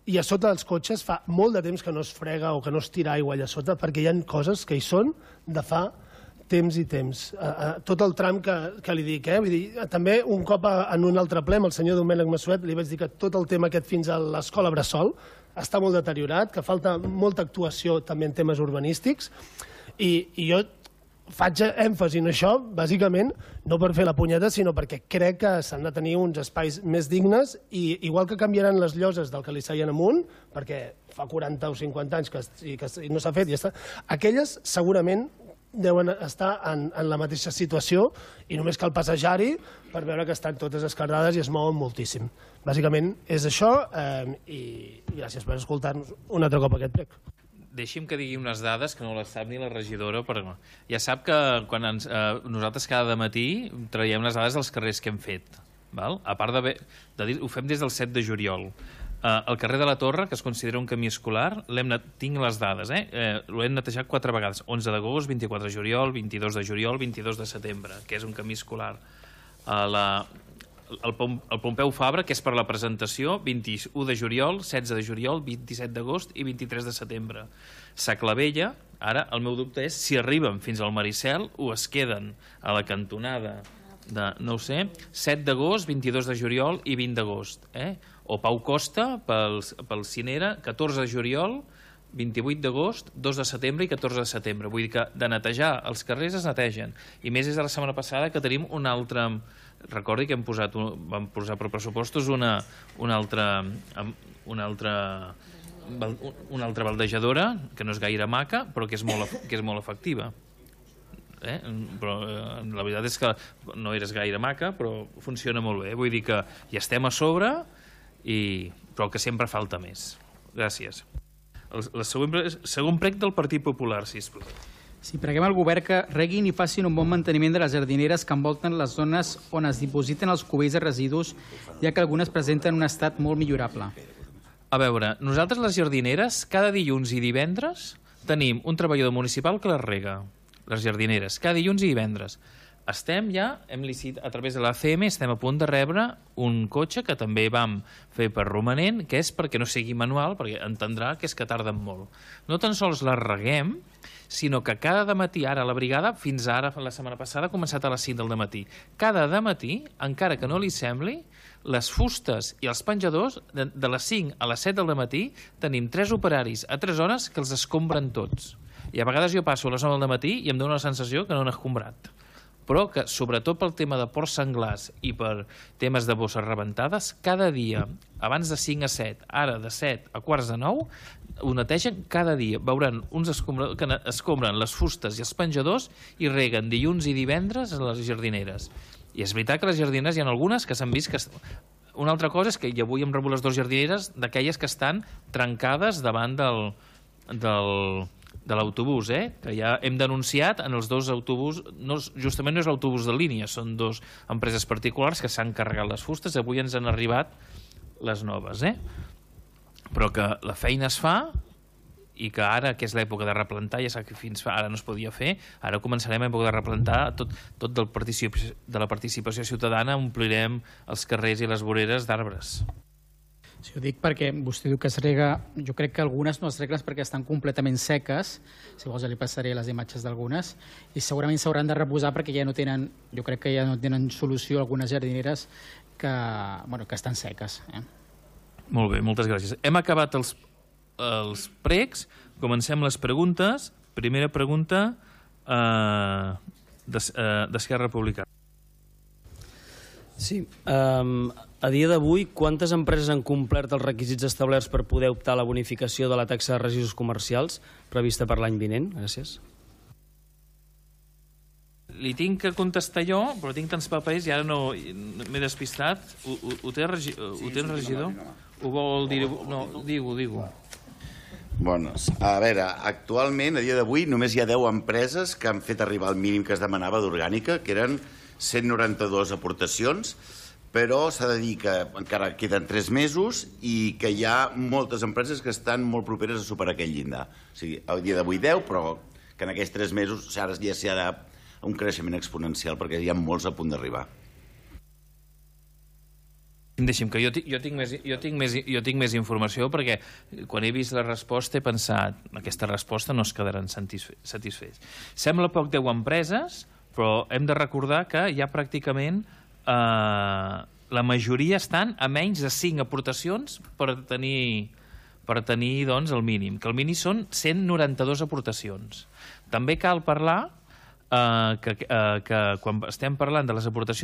i a sota dels cotxes fa molt de temps que no es frega o que no es tira aigua allà sota, perquè hi ha coses que hi són de fa temps i temps. Tot el tram que li dic, eh? Vull dir, també un cop en un altre ple amb el senyor Domènec Massuet li vaig dir que tot el tema aquest fins a l'escola Bressol està molt deteriorat, que falta molta actuació també en temes urbanístics, i jo faig èmfasi en això, bàsicament, no per fer la punyeta, sinó perquè crec que s'han de tenir uns espais més dignes i igual que canviaran les lloses del que li seien amunt, perquè fa quaranta o cinquanta anys que no s'ha fet i ja està, aquelles segurament deuen estar en la mateixa situació i només cal passejar-hi per veure que estan totes esquerdades i es mouen moltíssim. Bàsicament és això i gràcies per escoltar-nos un altre cop aquest prec. Deixi'm que digui unes dades que no les sap ni la regidora, però ja sap que quan ens, eh, nosaltres cada matí traiem les dades dels carrers que hem fet. Val? A part de, de dir, ho fem des del set de juliol. Eh, el carrer de la Torre, que es considera un camí escolar, tinc les dades, eh? eh l'hem netejat quatre vegades. onze d'agost, vint-i-quatre de juliol, vint-i-dos de juliol, vint-i-dos de setembre, que és un camí escolar. Eh, la... El, Pom el Pompeu Fabra, que és per la presentació, vint-i-u de juliol, setze de juliol, vint-i-set d'agost i vint-i-tres de setembre. Sa Clavella, ara el meu dubte és si arriben fins al Maricel o es queden a la cantonada de, no ho sé, set d'agost, vint-i-dos de juliol i vint d'agost. Eh? O Pau Costa, pel, pel Cinera, catorze de juliol, vint-i-vuit d'agost, dos de setembre i catorze de setembre. Vull dir que de netejar els carrers es netegen. I més és de la setmana passada que tenim un altre... Recordi que hem posat, vam posar per pressupostos una, una altra una altra una altra baldejadora, que no és gaire maca, però que és molt, que és molt efectiva. Eh? Però eh, la veritat és que no eres gaire maca, però funciona molt bé. Vull dir que hi estem a sobre, i, però que sempre falta més. Gràcies. El, el següent, segon prec del Partit Popular, sisplau. Si preguem al govern que reguin i facin un bon manteniment de les jardineres que envolten les zones on es dipositen els cubells de residus, ja que algunes presenten un estat molt millorable. A veure, nosaltres les jardineres, cada dilluns i divendres, tenim un treballador municipal que les rega. Les jardineres, cada dilluns i divendres. Estem ja, hem licitat, a través de l'A C M, estem a punt de rebre un cotxe que també vam fer per romanent, que és perquè no sigui manual, perquè entendrà que és que tarden molt. No tan sols les reguem, sinó que cada dematí, ara la brigada, fins ara, la setmana passada, ha començat a les cinc del dematí. Cada dematí, encara que no li sembli, les fustes i els penjadors, de, de les cinc a les set del dematí, tenim tres operaris a tres hores que els escombren tots. I a vegades jo passo a les nou del dematí i em dono la sensació que no han escombrat. Però que, sobretot pel tema de porcs senglars i per temes de bosses rebentades, cada dia, abans de cinc a set, ara de set a quarts de nou, ho netegen cada dia. Veuran uns escombradors que escombren les fustes i els penjadors i reguen dilluns i divendres a les jardineres. I és veritat que les jardineres hi ha algunes que s'han vist que... Una altra cosa és que avui hem rebut les dues jardineres d'aquelles que estan trencades davant del... del de l'autobús, eh? Que ja hem denunciat en els dos autobús, no, justament no és l'autobús de línia, són dos empreses particulars que s'han carregat les fustes, avui ens han arribat les noves, eh? Però que la feina es fa i que ara, que és l'època de replantar, ja sap que fins fa, ara no es podia fer, ara començarem a època de replantar, tot, tot del participació, de la participació ciutadana, omplirem els carrers i les voreres d'arbres. Si ho dic perquè vostè diu que es rega, jo crec que algunes no es regles perquè estan completament seques, si vols ja li passaré les imatges d'algunes, i segurament s'hauran de reposar perquè ja no tenen, jo crec que ja no tenen solució algunes jardineres que, bueno, que estan seques. Eh? Molt bé, moltes gràcies. Hem acabat els, els pregs, comencem les preguntes. Primera pregunta eh, d'Esquerra Republicana. Sí, um, a dia d'avui, quantes empreses han complert els requisits establerts per poder optar a la bonificació de la taxa de residus comercials prevista per l'any vinent? Gràcies. Li tinc que contestar jo, però tinc tants papers i ara no m'he despistat. Ho, ho, ho té el regidor? Ho vol dir? No, digue-ho, digue-ho. Bueno, a veure, actualment, a dia d'avui, només hi ha deu empreses que han fet arribar el mínim que es demanava d'orgànica, que eren cent noranta-dues aportacions, però s'ha de dir que encara queden tres mesos i que hi ha moltes empreses que estan molt properes a superar aquell llindar. O sigui, a dia d'avui deu, però que en aquests tres mesos ara ja s'hi ha un creixement exponencial perquè hi ha molts a punt d'arribar. Deixi'm, que jo, jo, tinc més, jo, tinc més, jo tinc més informació perquè quan he vist la resposta he pensat aquesta resposta no es quedaran satisfets. Sembla poc deu empreses, però hem de recordar que hi ha pràcticament eh, la majoria estan a menys de cinc aportacions per tenir, per tenir doncs, el mínim, que el mínim són cent noranta-dues aportacions. També cal parlar eh, que, eh, que quan estem parlant de les aportacions